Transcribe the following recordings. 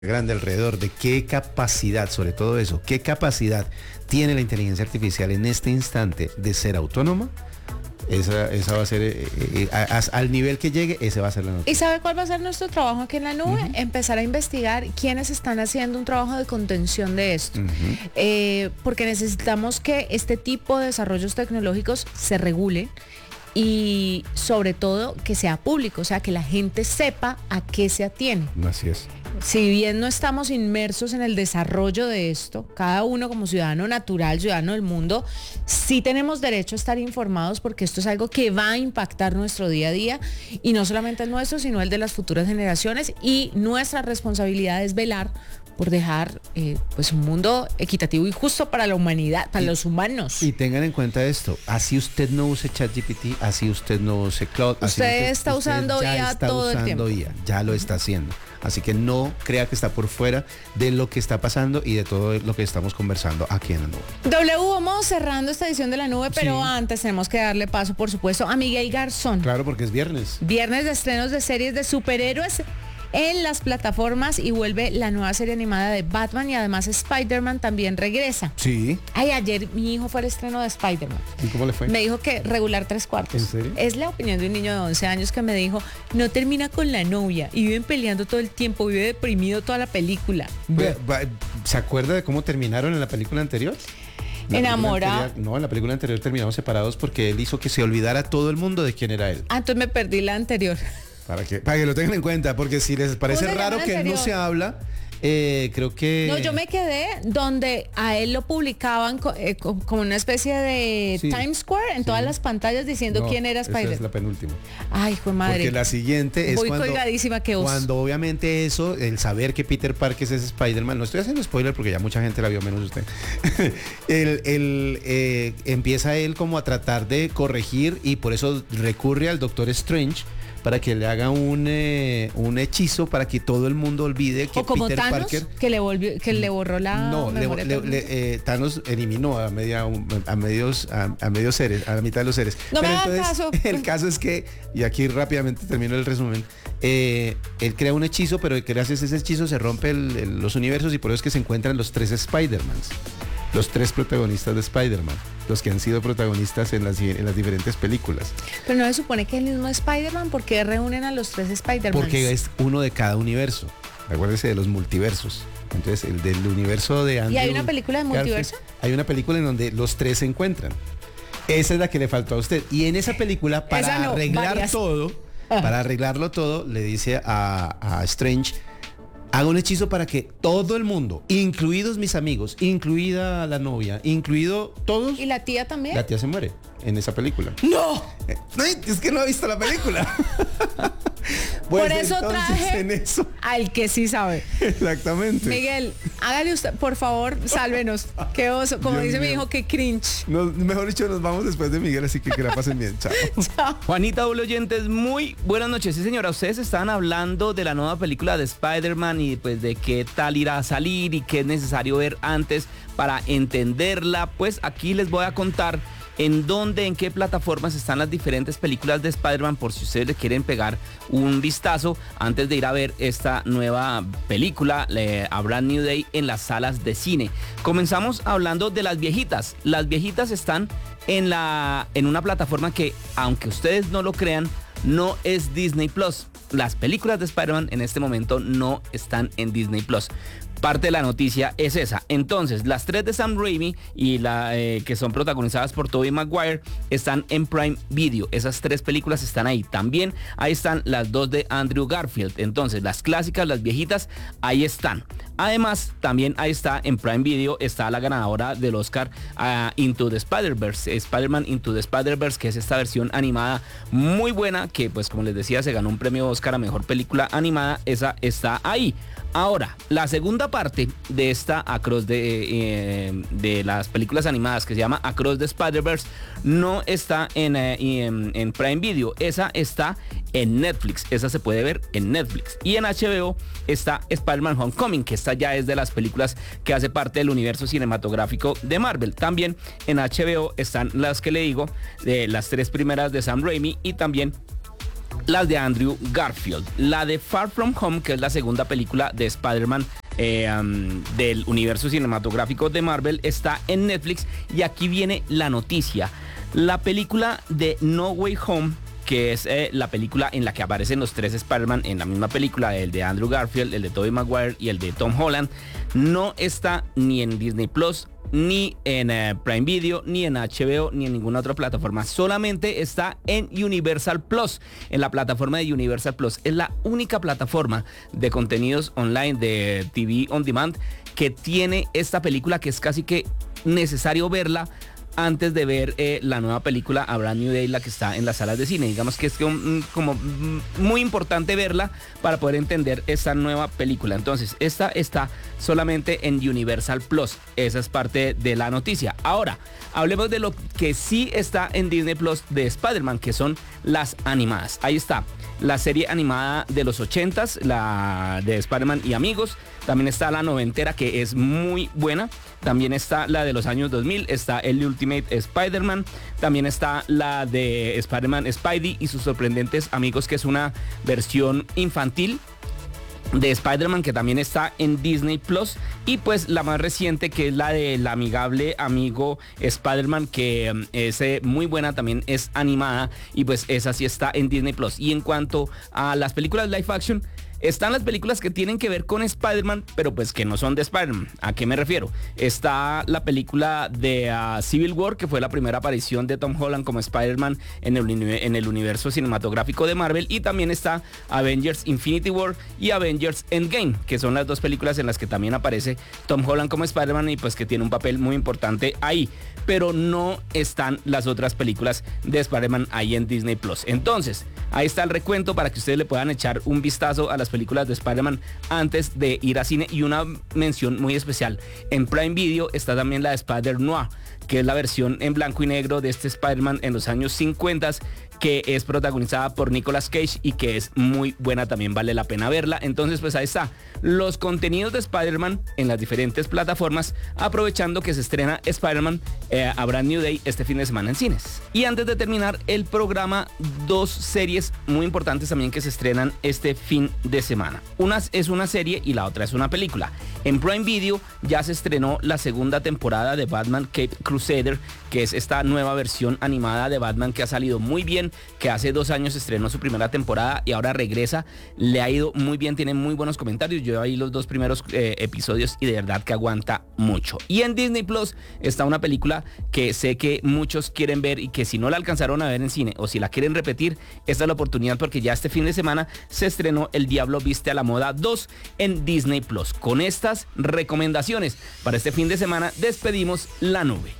grande alrededor de qué capacidad, sobre todo eso, qué capacidad tiene la inteligencia artificial en este instante de ser autónoma. Esa va a ser, al nivel que llegue, ese va a ser la noticia. ¿Y sabe cuál va a ser nuestro trabajo aquí en la nube? Empezar a investigar quiénes están haciendo un trabajo de contención de esto. Porque necesitamos que este tipo de desarrollos tecnológicos se regulen y sobre todo que sea público, o sea, que la gente sepa a qué se atiene. Así es. Si bien no estamos inmersos en el desarrollo de esto, cada uno como ciudadano natural, ciudadano del mundo, sí tenemos derecho a estar informados porque esto es algo que va a impactar nuestro día a día y no solamente el nuestro, sino el de las futuras generaciones, y nuestra responsabilidad es velar por dejar pues un mundo equitativo y justo para la humanidad, para los humanos. Y tengan en cuenta esto, así usted no use ChatGPT, así usted no use Claude, usted está usando IA todo el tiempo. Ya lo está haciendo. Así que no crea que está por fuera de lo que está pasando y de todo lo que estamos conversando aquí en la nube. Vamos cerrando esta edición de la nube, pero antes tenemos que darle paso, por supuesto, a Miguel Garzón. Claro, porque es viernes. Viernes de estrenos de series de superhéroes en las plataformas, y vuelve la nueva serie animada de Batman, y además Spider-Man también regresa. Sí. Ay, ayer mi hijo fue al estreno de Spider-Man. ¿Y cómo le fue? Me dijo que regular 3/4. ¿En serio? Es la opinión de un niño de 11 años que me dijo, no termina con la novia y viven peleando todo el tiempo, vive deprimido toda la película. ¿Se acuerda de cómo terminaron en la película anterior? Enamorado. No, en la película anterior terminaron separados porque él hizo que se olvidara todo el mundo de quién era él. Ah, entonces me perdí la anterior. Para que lo tengan en cuenta, porque si les parece raro que no se habla, creo que... No, yo me quedé donde a él lo publicaban como una especie de Times Square en todas las pantallas diciendo quién era Spider. Esa es la penúltima. Ay, hijo de madre. Porque la siguiente es cuando obviamente eso, el saber que Peter Parker es Spider-Man, no estoy haciendo spoiler porque ya mucha gente la vio, menos usted. Empieza él como a tratar de corregir, y por eso recurre al Doctor Strange para que le haga un hechizo para que todo el mundo olvide que o como Peter Thanos, Parker que le borró la memoria. Thanos eliminó a medios seres, a la mitad de los seres. No. Pero me entonces, caso. El caso es que, y aquí rápidamente termino el resumen, él crea un hechizo, pero gracias a ese hechizo se rompen los universos, y por eso es que se encuentran los 3 Spider-Mans. Los 3 protagonistas de Spider-Man, los que han sido protagonistas en las diferentes películas. Pero no se supone que es el mismo Spider-Man, ¿por qué reúnen a los 3 Spider-Man? Porque es uno de cada universo. Acuérdese de los multiversos. Entonces, el del universo de Andrew. ¿Y hay una película de multiverso? Hay una película en donde los 3 se encuentran. Esa es la que le faltó a usted. Y en esa película, para arreglarlo todo, le dice a Strange: haga un hechizo para que todo el mundo, incluidos mis amigos, incluida la novia, incluido todos. ¿Y la tía también? La tía se muere en esa película. ¡No! Es que no ha visto la película. Pues por eso traje al que sí sabe. Exactamente. Miguel, hágale usted, por favor, sálvenos. Qué oso, como Dios dice mío. Mi hijo, qué cringe. Mejor dicho, nos vamos después de Miguel, así que la pasen bien. Chao. Chao. Juanita, doble oyentes, muy buenas noches. Sí, señora, ustedes estaban hablando de la nueva película de Spider-Man y pues de qué tal irá a salir y qué es necesario ver antes para entenderla. Pues aquí les voy a contar en qué plataformas están las diferentes películas de Spider-Man, por si ustedes le quieren pegar un vistazo antes de ir a ver esta nueva película, A Brand New Day, en las salas de cine. Comenzamos hablando de las viejitas. Las viejitas están en una plataforma que, aunque ustedes no lo crean, no es Disney Plus. Las películas de Spider-Man en este momento no están en Disney Plus. Parte de la noticia es esa. Entonces, las 3 de Sam Raimi y que son protagonizadas por Tobey Maguire están en Prime Video. Esas 3 películas están ahí. También ahí están las 2 de Andrew Garfield. Entonces, las clásicas, las viejitas, ahí están. Además, también ahí está en Prime Video, está la ganadora del Oscar, Into the Spider-Verse, Spider-Man Into the Spider-Verse, que es esta versión animada muy buena, que pues como les decía, se ganó un premio Oscar a Mejor Película Animada. Esa está ahí. Ahora, la segunda parte de esta Across de las películas animadas, que se llama Across the Spider-Verse, no está en Prime Video. Esa está en Netflix. Esa se puede ver en Netflix. Y en HBO está Spider-Man Homecoming, que esta ya es de las películas que hace parte del universo cinematográfico de Marvel. También en HBO están las que le digo, de las 3 primeras de Sam Raimi, y también las de Andrew Garfield. La de Far From Home, que es la segunda película de Spider-Man del universo cinematográfico de Marvel, está en Netflix. Y aquí viene la noticia. La película de No Way Home, que es la película en la que aparecen los tres Spider-Man en la misma película, el de Andrew Garfield, el de Tobey Maguire y el de Tom Holland, no está ni en Disney Plus, ni en Prime Video, ni en HBO, ni en ninguna otra plataforma. Solamente está en Universal Plus, en la plataforma de Universal Plus. Es la única plataforma de contenidos online de TV on demand que tiene esta película, que es casi que necesario verla antes de ver la nueva película A Brand New Day, la que está en las salas de cine. Digamos que es como muy importante verla para poder entender esta nueva película. Entonces, esta está solamente en Universal Plus. Esa es parte de la noticia. Ahora, hablemos de lo que sí está en Disney Plus de Spider-Man, que son las animadas. Ahí está la serie animada de los 80s, la de Spider-Man y amigos. También está la noventera, que es muy buena. También está la de los años 2000, está el Ultimate Spider-Man. También está la de Spider-Man Spidey y sus sorprendentes amigos, que es una versión infantil de Spider-Man, que también está en Disney Plus. Y pues la más reciente, que es la del amigable amigo Spider-Man, que es muy buena, también es animada, y pues esa sí está en Disney Plus. Y en cuanto a las películas live action, están las películas que tienen que ver con Spider-Man, pero pues que no son de Spider-Man. ¿A qué me refiero? Está la película de Civil War, que fue la primera aparición de Tom Holland como Spider-Man en el universo cinematográfico de Marvel. Y también está Avengers Infinity War y Avengers Endgame, que son las dos películas en las que también aparece Tom Holland como Spider-Man, y pues que tiene un papel muy importante ahí. Pero no están las otras películas de Spider-Man ahí en Disney Plus. Entonces, ahí está el recuento para que ustedes le puedan echar un vistazo a las películas de Spider-Man antes de ir a cine. Y una mención muy especial: en Prime Video está también la de Spider-Noir, que es la versión en blanco y negro de este Spider-Man en los años 50, que es protagonizada por Nicolas Cage y que es muy buena, también vale la pena verla. Entonces pues ahí está los contenidos de Spider-Man en las diferentes plataformas, aprovechando que se estrena Spider-Man A Brand New Day este fin de semana en cines. Y antes de terminar el programa, dos series muy importantes también que se estrenan este fin de semana. Una es una serie y la otra es una película. En Prime Video ya se estrenó la segunda temporada de Batman Caped Crusader, que es esta nueva versión animada de Batman que ha salido muy bien, que hace 2 años estrenó su primera temporada y ahora regresa. Le ha ido muy bien, tiene muy buenos comentarios. Yo vi los 2 primeros episodios y de verdad que aguanta mucho. Y en Disney Plus está una película que sé que muchos quieren ver y que si no la alcanzaron a ver en cine o si la quieren repetir, esta es la oportunidad, porque ya este fin de semana se estrenó El Diablo Viste a la Moda 2 en Disney Plus. Con estas recomendaciones para este fin de semana despedimos La Nube.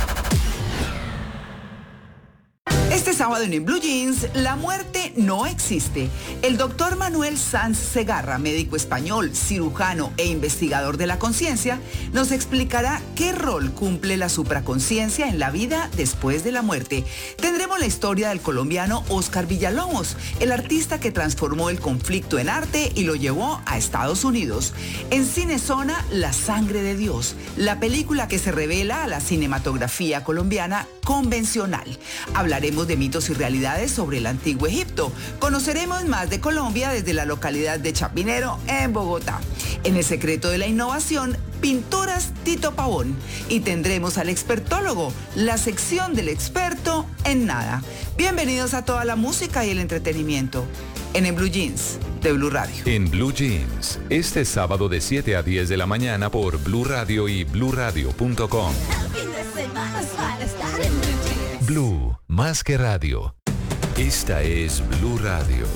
Este sábado en Blue Jeans, la muerte no existe. El doctor Manuel Sanz Segarra, médico español, cirujano e investigador de la conciencia, nos explicará qué rol cumple la supraconciencia en la vida después de la muerte. Tendremos la historia del colombiano Oscar Villalobos, el artista que transformó el conflicto en arte y lo llevó a Estados Unidos. En Cinezona, La Sangre de Dios, la película que se revela a la cinematografía colombiana convencional. Hablaremos de mitos y realidades sobre el antiguo Egipto. Conoceremos más de Colombia desde la localidad de Chapinero, en Bogotá. En El Secreto de la Innovación, Pinturas Tito Pavón. Y tendremos al expertólogo, la sección del experto en nada. Bienvenidos a toda la música y el entretenimiento en Blue Jeans de Blue Radio. En Blue Jeans, este sábado de 7 a 10 de la mañana por Blue Radio y bluradio.com. Blue, más que radio. Esta es Blue Radio.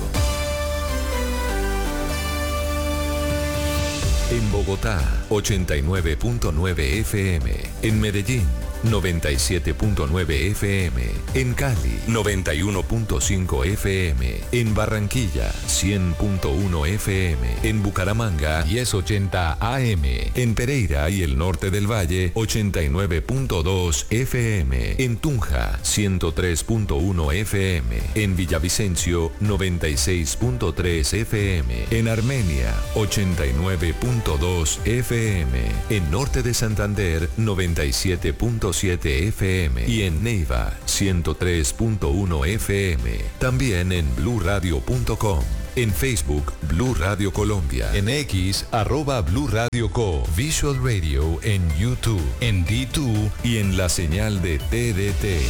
En Bogotá, 89.9 FM. En Medellín, 97.9 FM. En Cali, 91.5 FM. En Barranquilla, 100.1 FM. En Bucaramanga, 1080 AM. En Pereira y el norte del Valle, 89.2 FM. En Tunja, 103.1 FM. En Villavicencio, 96.3 FM. En Armenia, 89.2 FM. En norte de Santander, 97.3 100.7 FM y en Neiva 103.1 FM. También en bluradio.com. En Facebook, Blue Radio Colombia. En X, @Blue Radio Co. Visual Radio en YouTube, en D2 y en la señal de TDT.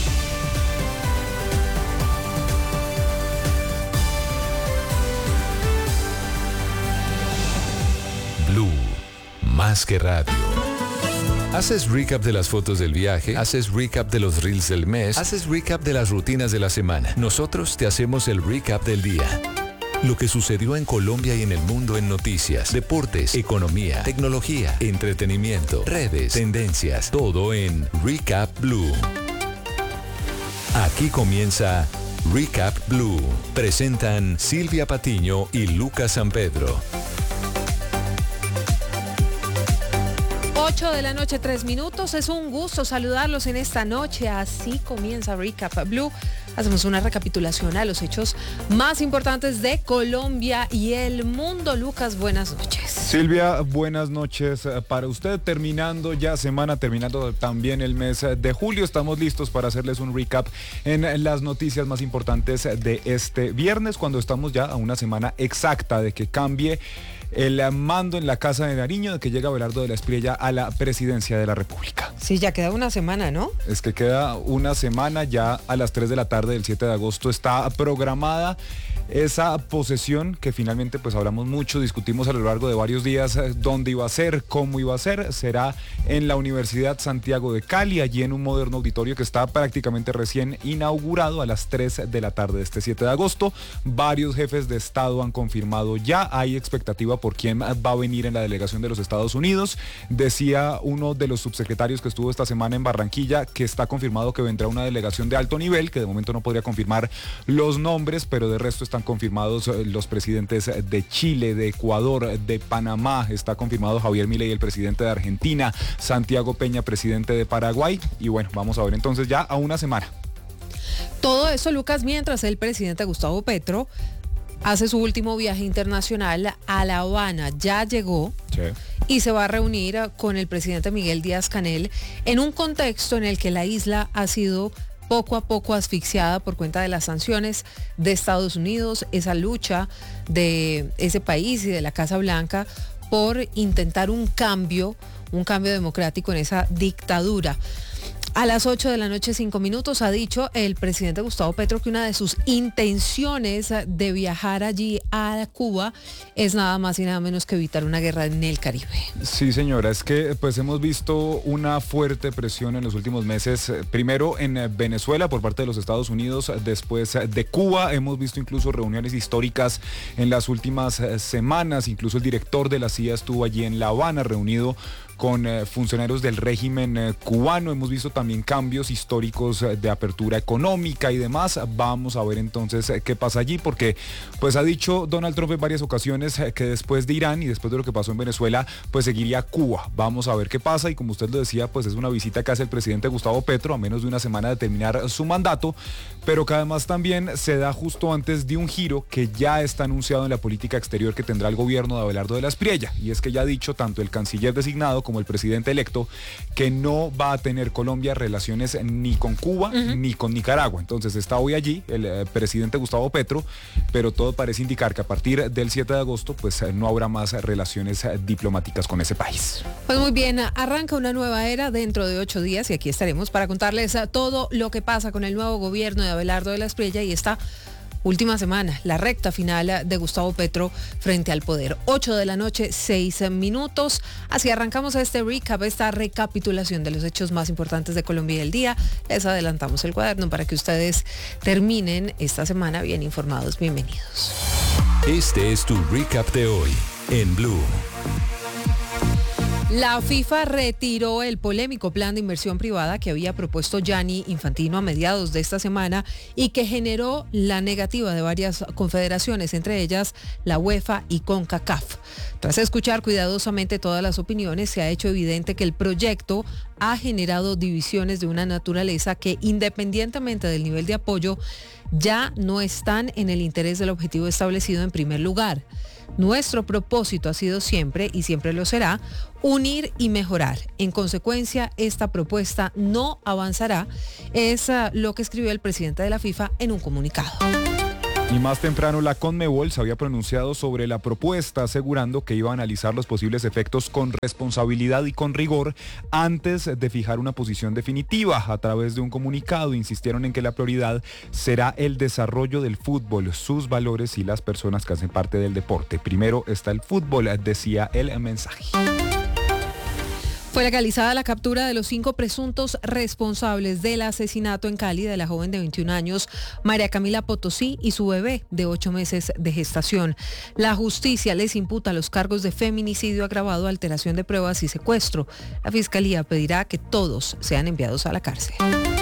Blue, más que radio. ¿Haces recap de las fotos del viaje? ¿Haces recap de los reels del mes? ¿Haces recap de las rutinas de la semana? Nosotros te hacemos el recap del día. Lo que sucedió en Colombia y en el mundo en noticias, deportes, economía, tecnología, entretenimiento, redes, tendencias, todo en Recap Blue. Aquí comienza Recap Blue. Presentan Silvia Patiño y Lucas San Pedro. 8 de la noche, 3 minutos. Es un gusto saludarlos en esta noche. Así comienza Recap Blue. Hacemos una recapitulación a los hechos más importantes de Colombia y el mundo. Lucas, buenas noches. Silvia, buenas noches para usted. Terminando ya semana, terminando también el mes de julio. Estamos listos para hacerles un recap en las noticias más importantes de este viernes, cuando estamos ya a una semana exacta de que cambie el mando en la Casa de Nariño, de que llega Abelardo de la Espriella a la presidencia de la República. Sí, ya queda una semana, ¿no? Es que queda una semana, ya a las 3 de la tarde del 7 de agosto está programada esa posesión que finalmente pues hablamos mucho, discutimos a lo largo de varios días dónde iba a ser, cómo iba a ser. Será en la Universidad Santiago de Cali, allí en un moderno auditorio que está prácticamente recién inaugurado, a las 3 de la tarde de este 7 de agosto. Varios jefes de Estado han confirmado ya, hay expectativa por quién va a venir en la delegación de los Estados Unidos. Decía uno de los subsecretarios que estuvo esta semana en Barranquilla que está confirmado que vendrá una delegación de alto nivel, que de momento no podría confirmar los nombres, pero de resto están confirmados los presidentes de Chile, de Ecuador, de Panamá. Está confirmado Javier Milei, el presidente de Argentina, Santiago Peña, presidente de Paraguay. Y bueno, vamos a ver entonces ya a una semana. Todo eso, Lucas, mientras el presidente Gustavo Petro hace su último viaje internacional a La Habana. Ya llegó. Sí. Y se va a reunir con el presidente Miguel Díaz-Canel en un contexto en el que la isla ha sido poco a poco asfixiada por cuenta de las sanciones de Estados Unidos, esa lucha de ese país y de la Casa Blanca por intentar un cambio democrático en esa dictadura. A las 8 de la noche, 5 minutos, ha dicho el presidente Gustavo Petro que una de sus intenciones de viajar allí a Cuba es nada más y nada menos que evitar una guerra en el Caribe. Sí, señora, es que pues hemos visto una fuerte presión en los últimos meses, primero en Venezuela por parte de los Estados Unidos, después de Cuba. Hemos visto incluso reuniones históricas en las últimas semanas, incluso el director de la CIA estuvo allí en La Habana reunido con funcionarios del régimen cubano. Hemos visto también cambios históricos de apertura económica y demás. Vamos a ver entonces qué pasa allí, porque pues ha dicho Donald Trump en varias ocasiones que después de Irán y después de lo que pasó en Venezuela, pues seguiría Cuba. Vamos a ver qué pasa, y como usted lo decía, pues es una visita que hace el presidente Gustavo Petro a menos de una semana de terminar su mandato, pero que además también se da justo antes de un giro que ya está anunciado en la política exterior que tendrá el gobierno de Abelardo de la Espriella, y es que ya ha dicho tanto el canciller designado como el presidente electo que no va a tener Colombia relaciones ni con Cuba ni con Nicaragua. Entonces está hoy allí el presidente Gustavo Petro, pero todo parece indicar que a partir del 7 de agosto pues no habrá más relaciones diplomáticas con ese país. Pues muy bien, arranca una nueva era dentro de 8 días y aquí estaremos para contarles todo lo que pasa con el nuevo gobierno de Abelardo de la Espriella y esta última semana, la recta final de Gustavo Petro frente al poder. 8 de la noche, 6 minutos. Así arrancamos este recap, esta recapitulación de los hechos más importantes de Colombia y del día. Les adelantamos el cuaderno para que ustedes terminen esta semana bien informados. Bienvenidos. Este es tu recap de hoy en Blue. La FIFA retiró el polémico plan de inversión privada que había propuesto Gianni Infantino a mediados de esta semana y que generó la negativa de varias confederaciones, entre ellas la UEFA y CONCACAF. Tras escuchar cuidadosamente todas las opiniones, se ha hecho evidente que el proyecto ha generado divisiones de una naturaleza que, independientemente del nivel de apoyo, ya no están en el interés del objetivo establecido en primer lugar. Nuestro propósito ha sido siempre, y siempre lo será, unir y mejorar. En consecuencia, esta propuesta no avanzará. Es lo que escribió el presidente de la FIFA en un comunicado. Y más temprano la Conmebol se había pronunciado sobre la propuesta, asegurando que iba a analizar los posibles efectos con responsabilidad y con rigor antes de fijar una posición definitiva. A través de un comunicado insistieron en que la prioridad será el desarrollo del fútbol, sus valores y las personas que hacen parte del deporte. Primero está el fútbol, decía el mensaje. Fue legalizada la captura de los 5 presuntos responsables del asesinato en Cali de la joven de 21 años, María Camila Potosí, y su bebé de 8 meses de gestación. La justicia les imputa los cargos de feminicidio agravado, alteración de pruebas y secuestro. La fiscalía pedirá que todos sean enviados a la cárcel.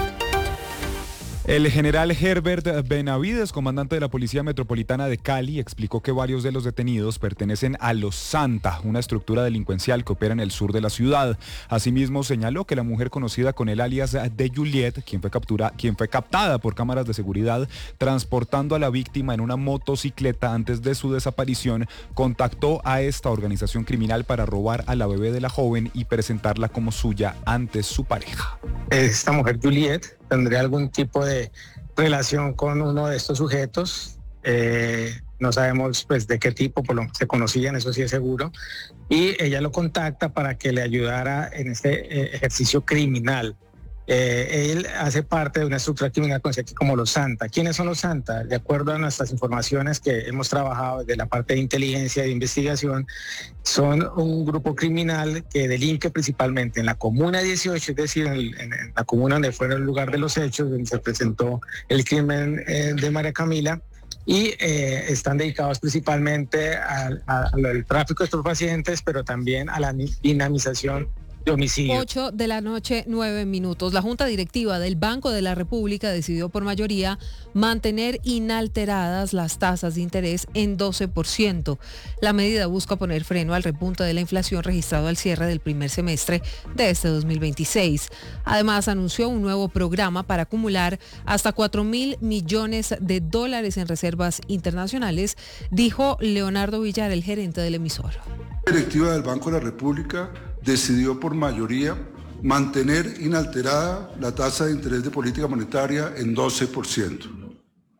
El general Herbert Benavides, comandante de la Policía Metropolitana de Cali, explicó que varios de los detenidos pertenecen a Los Santa, una estructura delincuencial que opera en el sur de la ciudad. Asimismo, señaló que la mujer conocida con el alias de Juliet, quien fue captada por cámaras de seguridad transportando a la víctima en una motocicleta antes de su desaparición, contactó a esta organización criminal para robar a la bebé de la joven y presentarla como suya ante su pareja. Esta mujer Juliet tendría algún tipo de relación con uno de estos sujetos. No sabemos pues de qué tipo, se conocían, eso sí es seguro. Y ella lo contacta para que le ayudara en este ejercicio criminal. Él hace parte de una estructura criminal conocida aquí como Los Santa. ¿Quiénes son Los Santa? De acuerdo a nuestras informaciones que hemos trabajado desde la parte de inteligencia y de investigación, son un grupo criminal que delinque principalmente en la Comuna 18, es decir, en la comuna donde fue el lugar de los hechos, donde se presentó el crimen de María Camila, y están dedicados principalmente al tráfico de estupefacientes, pero también a la dinamización de homicidio. 8 de la noche, 9 minutos. La Junta Directiva del Banco de la República decidió por mayoría mantener inalteradas las tasas de interés en 12%. La medida busca poner freno al repunte de la inflación registrado al cierre del primer semestre de este 2026. Además, anunció un nuevo programa para acumular hasta $4.000 millones en reservas internacionales, dijo Leonardo Villar, el gerente del emisor. La directiva del Banco de la República decidió por mayoría mantener inalterada la tasa de interés de política monetaria en 12%.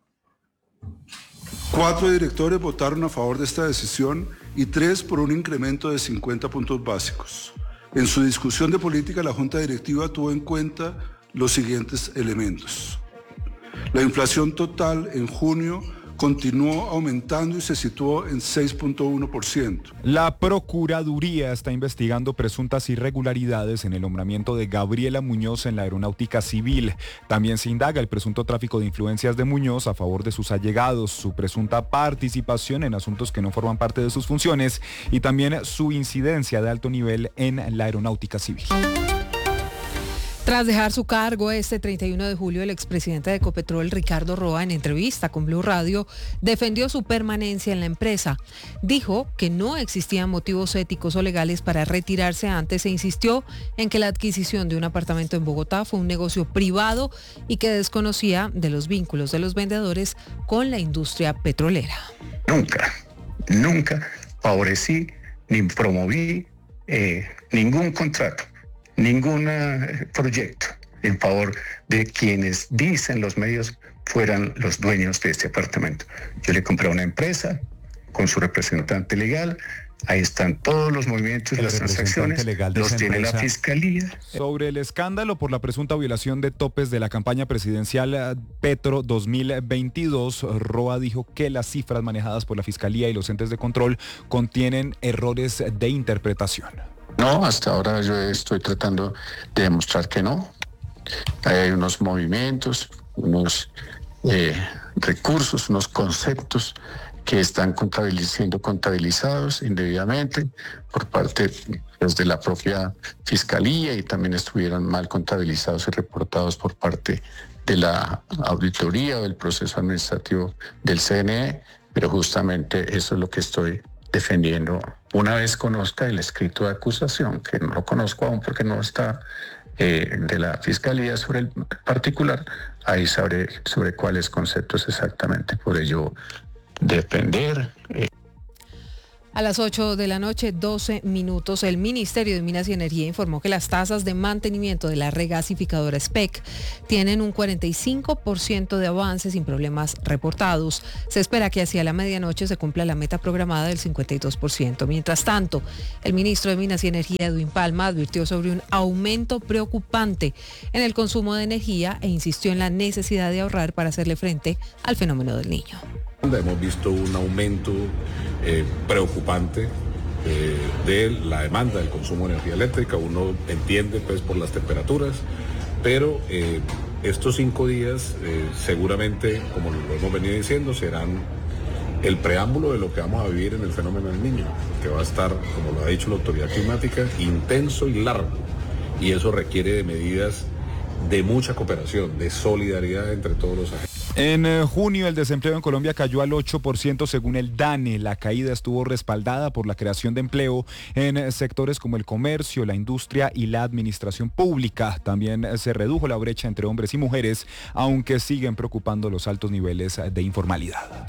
4 directores votaron a favor de esta decisión y 3 por un incremento de 50 puntos básicos. En su discusión de política, la Junta Directiva tuvo en cuenta los siguientes elementos. La inflación total en junio continuó aumentando y se situó en 6.1%. La Procuraduría está investigando presuntas irregularidades en el nombramiento de Gabriela Muñoz en la Aeronáutica Civil. También se indaga el presunto tráfico de influencias de Muñoz a favor de sus allegados, su presunta participación en asuntos que no forman parte de sus funciones y también su incidencia de alto nivel en la Aeronáutica Civil. Tras dejar su cargo este 31 de julio, el expresidente de Ecopetrol, Ricardo Roa, en entrevista con Blue Radio, defendió su permanencia en la empresa. Dijo que no existían motivos éticos o legales para retirarse antes e insistió en que la adquisición de un apartamento en Bogotá fue un negocio privado y que desconocía de los vínculos de los vendedores con la industria petrolera. Nunca favorecí ni promoví ningún contrato, ningún proyecto en favor de quienes dicen los medios fueran los dueños de este apartamento. Yo le compré a una empresa con su representante legal. Ahí están todos los movimientos, las transacciones, los tiene la Fiscalía. Sobre el escándalo por la presunta violación de topes de la campaña presidencial Petro 2022, Roa dijo que las cifras manejadas por la Fiscalía y los entes de control contienen errores de interpretación. No, hasta ahora yo estoy tratando de demostrar que no. Hay unos movimientos, unos recursos, unos conceptos que están siendo contabilizados indebidamente por parte de la propia Fiscalía y también estuvieron mal contabilizados y reportados por parte de la auditoría o del proceso administrativo del CNE, pero justamente eso es lo que estoy defendiendo. Una vez conozca el escrito de acusación, que no lo conozco aún porque no está de la Fiscalía sobre el particular, ahí sabré sobre cuáles conceptos exactamente. Por ello, defender. A las 8 de la noche, 12 minutos, el Ministerio de Minas y Energía informó que las tasas de mantenimiento de la regasificadora SPEC tienen un 45% de avance sin problemas reportados. Se espera que hacia la medianoche se cumpla la meta programada del 52%. Mientras tanto, el ministro de Minas y Energía, Edwin Palma, advirtió sobre un aumento preocupante en el consumo de energía e insistió en la necesidad de ahorrar para hacerle frente al fenómeno del Niño. Hemos visto un aumento preocupante de la demanda del consumo de energía eléctrica. Uno entiende pues por las temperaturas, pero estos 5 días seguramente, como lo hemos venido diciendo, serán el preámbulo de lo que vamos a vivir en el fenómeno del Niño, que va a estar, como lo ha dicho la autoridad climática, intenso y largo, y eso requiere de medidas de mucha cooperación, de solidaridad entre todos los agentes. En junio el desempleo en Colombia cayó al 8% según el DANE. La caída estuvo respaldada por la creación de empleo en sectores como el comercio, la industria y la administración pública. También se redujo la brecha entre hombres y mujeres, aunque siguen preocupando los altos niveles de informalidad.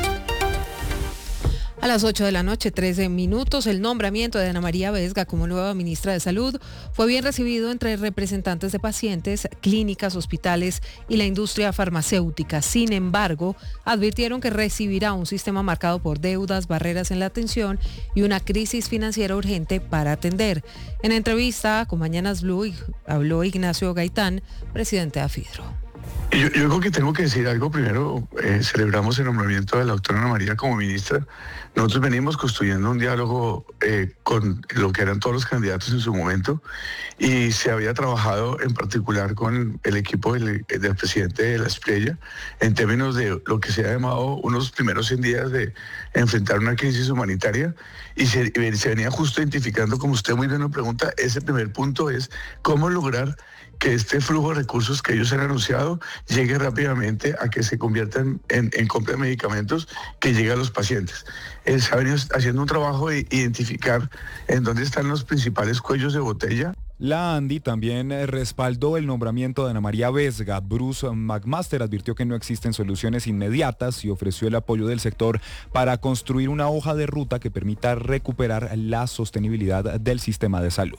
A las 8 de la noche, 13 minutos, el nombramiento de Ana María Vesga como nueva ministra de Salud fue bien recibido entre representantes de pacientes, clínicas, hospitales y la industria farmacéutica. Sin embargo, advirtieron que recibirá un sistema marcado por deudas, barreras en la atención y una crisis financiera urgente para atender. En entrevista con Mañanas Blue habló Ignacio Gaitán, presidente de AFIDRO. Yo creo que tengo que decir algo. Primero, celebramos el nombramiento de la doctora Ana María como ministra. Nosotros venimos construyendo un diálogo con lo que eran todos los candidatos en su momento y se había trabajado en particular con el equipo del presidente de la Espriella en términos de lo que se ha llamado unos primeros 100 días de enfrentar una crisis humanitaria y se venía justo identificando, como usted muy bien lo pregunta, ese primer punto es cómo lograr que este flujo de recursos que ellos han anunciado llegue rápidamente a que se conviertan en compra de medicamentos que llegue a los pacientes. Se ha venido haciendo un trabajo de identificar en dónde están los principales cuellos de botella. La ANDI también respaldó el nombramiento de Ana María Vesga. Bruce McMaster advirtió que no existen soluciones inmediatas y ofreció el apoyo del sector para construir una hoja de ruta que permita recuperar la sostenibilidad del sistema de salud.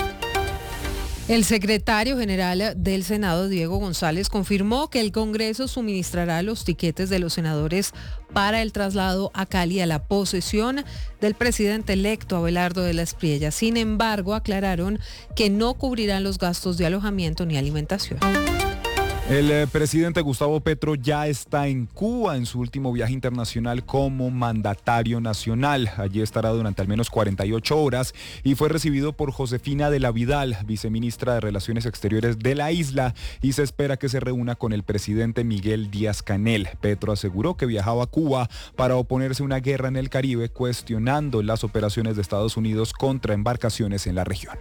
El secretario general del Senado, Diego González, confirmó que el Congreso suministrará los tiquetes de los senadores para el traslado a Cali a la posesión del presidente electo Abelardo de la Espriella. Sin embargo, aclararon que no cubrirán los gastos de alojamiento ni alimentación. El presidente Gustavo Petro ya está en Cuba en su último viaje internacional como mandatario nacional. Allí estará durante al menos 48 horas y fue recibido por Josefina de la Vidal, viceministra de Relaciones Exteriores de la isla, y se espera que se reúna con el presidente Miguel Díaz-Canel. Petro aseguró que viajaba a Cuba para oponerse a una guerra en el Caribe, cuestionando las operaciones de Estados Unidos contra embarcaciones en la región.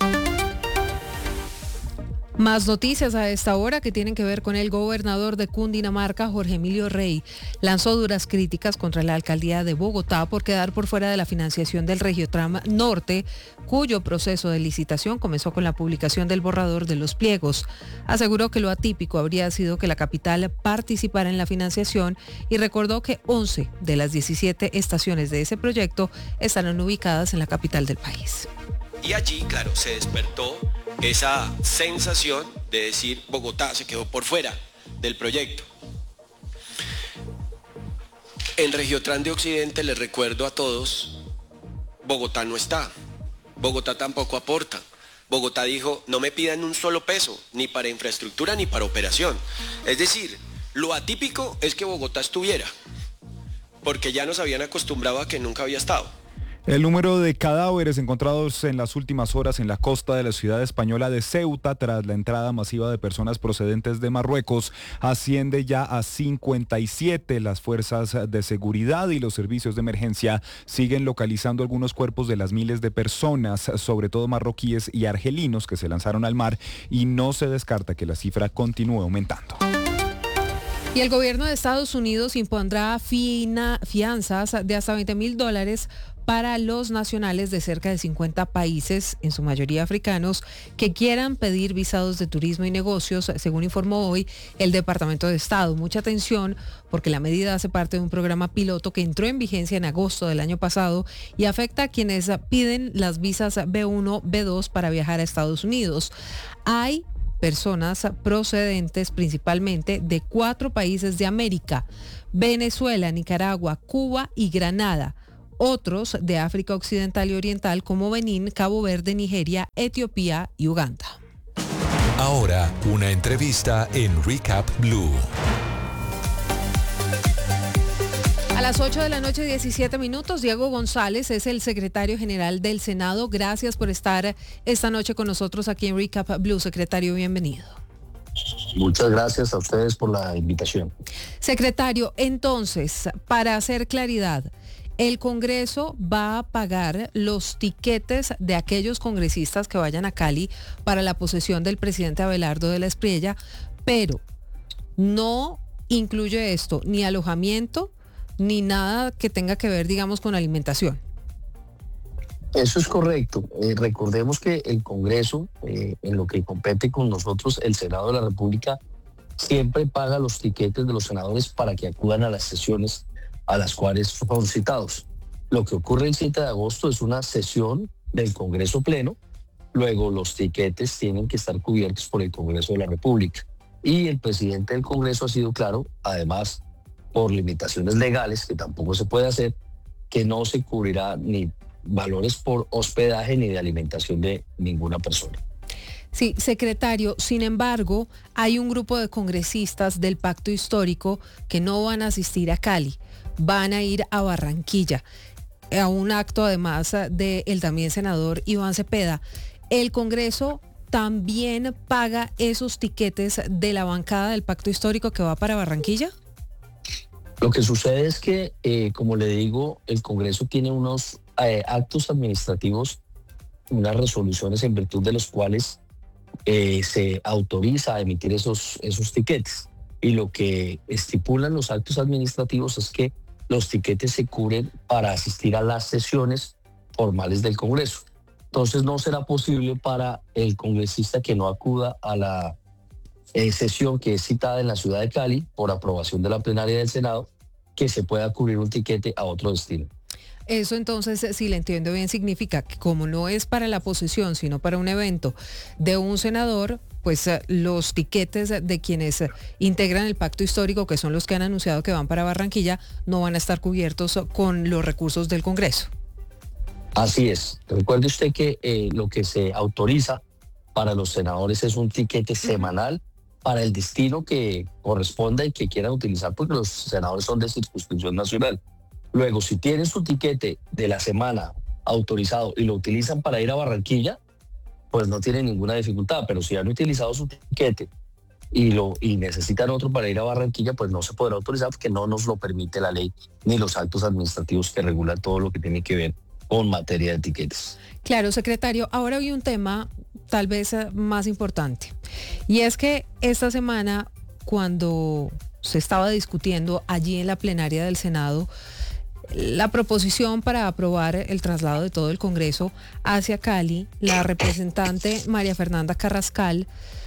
Más noticias a esta hora que tienen que ver con el gobernador de Cundinamarca, Jorge Emilio Rey. Lanzó duras críticas contra la alcaldía de Bogotá por quedar por fuera de la financiación del Regiotram Norte, cuyo proceso de licitación comenzó con la publicación del borrador de los pliegos. Aseguró que lo atípico habría sido que la capital participara en la financiación y recordó que 11 de las 17 estaciones de ese proyecto estarán ubicadas en la capital del país. Y allí, claro, se despertó esa sensación de decir Bogotá se quedó por fuera del proyecto. En Regiotram de Occidente, les recuerdo a todos, Bogotá no está, Bogotá tampoco aporta. Bogotá dijo, no me pidan un solo peso, ni para infraestructura ni para operación. Es decir, lo atípico es que Bogotá estuviera, porque ya nos habían acostumbrado a que nunca había estado. El número de cadáveres encontrados en las últimas horas en la costa de la ciudad española de Ceuta tras la entrada masiva de personas procedentes de Marruecos asciende ya a 57. Las fuerzas de seguridad y los servicios de emergencia siguen localizando algunos cuerpos de las miles de personas, sobre todo marroquíes y argelinos, que se lanzaron al mar, y no se descarta que la cifra continúe aumentando. Y el gobierno de Estados Unidos impondrá fianzas de hasta $20,000 para los nacionales de cerca de 50 países, en su mayoría africanos, que quieran pedir visados de turismo y negocios, según informó hoy el Departamento de Estado. Mucha atención porque la medida hace parte de un programa piloto que entró en vigencia en agosto del año pasado y afecta a quienes piden las visas B1, B2 para viajar a Estados Unidos. Hay personas procedentes principalmente de 4 países de América: Venezuela, Nicaragua, Cuba y Granada. Otros de África Occidental y Oriental como Benín, Cabo Verde, Nigeria, Etiopía y Uganda. Ahora, una entrevista en Recap Blue. A las 8 de la noche, 17 minutos, Diego González es el secretario general del Senado. Gracias por estar esta noche con nosotros aquí en Recap Blue. Secretario, bienvenido. Muchas gracias a ustedes por la invitación. Secretario, entonces, para hacer claridad, el Congreso va a pagar los tiquetes de aquellos congresistas que vayan a Cali para la posesión del presidente Abelardo de la Espriella, pero no incluye esto ni alojamiento ni nada que tenga que ver, digamos, con alimentación. Eso es correcto. Recordemos que el Congreso, en lo que compete con nosotros, el Senado de la República, siempre paga los tiquetes de los senadores para que acudan a las sesiones a las cuales son citados. Lo que ocurre el 7 de agosto es una sesión del Congreso Pleno, luego los tiquetes tienen que estar cubiertos por el Congreso de la República. Y el presidente del Congreso ha sido claro, además, por limitaciones legales, que tampoco se puede hacer, que no se cubrirá ni valores por hospedaje ni de alimentación de ninguna persona. Sí, secretario, sin embargo, hay un grupo de congresistas del Pacto Histórico que no van a asistir a Cali, van a ir a Barranquilla, a un acto además del también senador Iván Cepeda. ¿El Congreso también paga esos tiquetes de la bancada del Pacto Histórico que va para Barranquilla? Lo que sucede es que, como le digo, el Congreso tiene unos actos administrativos, unas resoluciones en virtud de los cuales se autoriza a emitir esos tiquetes. Y lo que estipulan los actos administrativos es que los tiquetes se cubren para asistir a las sesiones formales del Congreso. Entonces no será posible para el congresista que no acuda a la sesión que es citada en la ciudad de Cali por aprobación de la plenaria del Senado, que se pueda cubrir un tiquete a otro destino. Eso entonces, si le entiendo bien, significa que como no es para la posesión, sino para un evento de un senador, pues los tiquetes de quienes integran el Pacto Histórico, que son los que han anunciado que van para Barranquilla, no van a estar cubiertos con los recursos del Congreso. Así es. Recuerde usted que lo que se autoriza para los senadores es un tiquete semanal para el destino que corresponda y que quieran utilizar, porque los senadores son de circunscripción nacional. Luego, si tienen su tiquete de la semana autorizado y lo utilizan para ir a Barranquilla, pues no tienen ninguna dificultad. Pero si han utilizado su tiquete y necesitan otro para ir a Barranquilla, pues no se podrá autorizar porque no nos lo permite la ley ni los actos administrativos que regulan todo lo que tiene que ver con materia de tiquetes. Claro, secretario. Ahora hay un tema tal vez más importante. Y es que esta semana, cuando se estaba discutiendo allí en la plenaria del Senado la proposición para aprobar el traslado de todo el Congreso hacia Cali, la representante María Fernanda Carrascal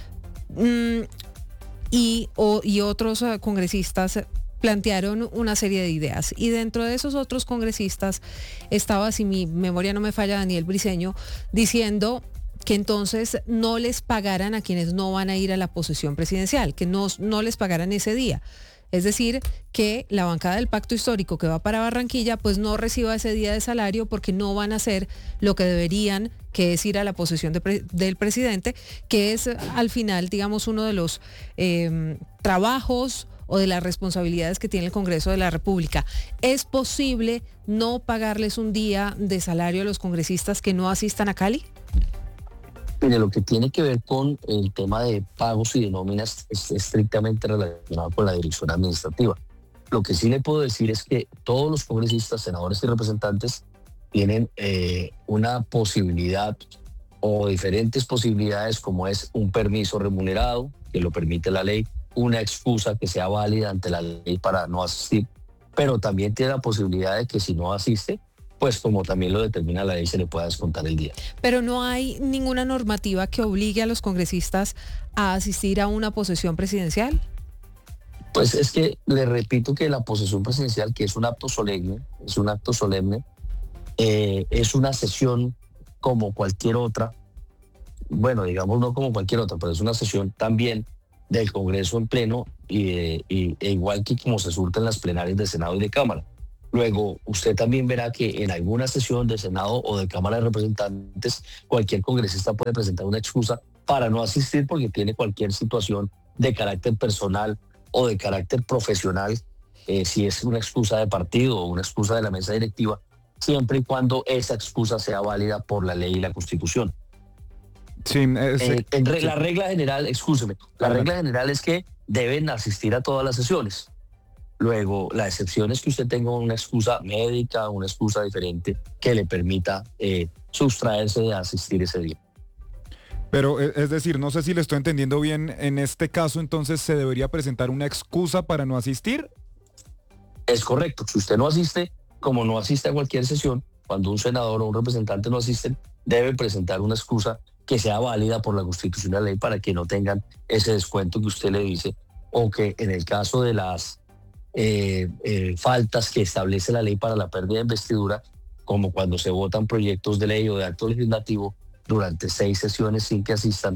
y otros congresistas plantearon una serie de ideas, y dentro de esos otros congresistas estaba, si mi memoria no me falla, Daniel Briceño, diciendo que entonces no les pagaran a quienes no van a ir a la posesión presidencial, que no les pagaran ese día. Es decir, que la bancada del Pacto Histórico que va para Barranquilla pues no reciba ese día de salario porque no van a hacer lo que deberían, que es ir a la posesión del presidente, que es al final, digamos, uno de los trabajos o de las responsabilidades que tiene el Congreso de la República. ¿Es posible no pagarles un día de salario a los congresistas que no asistan a Cali? Mire, lo que tiene que ver con el tema de pagos y de nóminas es estrictamente relacionado con la dirección administrativa. Lo que sí le puedo decir es que todos los congresistas, senadores y representantes tienen una posibilidad o diferentes posibilidades, como es un permiso remunerado, que lo permite la ley, una excusa que sea válida ante la ley para no asistir, pero también tiene la posibilidad de que si no asiste, pues como también lo determina la ley, se le pueda descontar el día. Pero no hay ninguna normativa que obligue a los congresistas a asistir a una posesión presidencial. Pues es que le repito que la posesión presidencial, que es un acto solemne, es una sesión como cualquier otra, bueno, digamos no como cualquier otra, pero es una sesión también del Congreso en pleno e igual que como se surten las plenarias de Senado y de Cámara. Luego, usted también verá que en alguna sesión de Senado o de Cámara de Representantes, cualquier congresista puede presentar una excusa para no asistir porque tiene cualquier situación de carácter personal o de carácter profesional, si es una excusa de partido o una excusa de la mesa directiva, siempre y cuando esa excusa sea válida por la ley y la Constitución. Sí, la regla general, la regla general es que deben asistir a todas las sesiones. Luego, la excepción es que usted tenga una excusa médica, una excusa diferente que le permita sustraerse de asistir ese día. Pero es decir, no sé si le estoy entendiendo bien, en este caso entonces se debería presentar una excusa para no asistir. Es correcto, si usted no asiste, como no asiste a cualquier sesión, cuando un senador o un representante no asisten, debe presentar una excusa que sea válida por la Constitución y la ley para que no tengan ese descuento que usted le dice, o que en el caso de las faltas que establece la ley para la pérdida de investidura, como cuando se votan proyectos de ley o de acto legislativo durante 6 sesiones sin que asistan,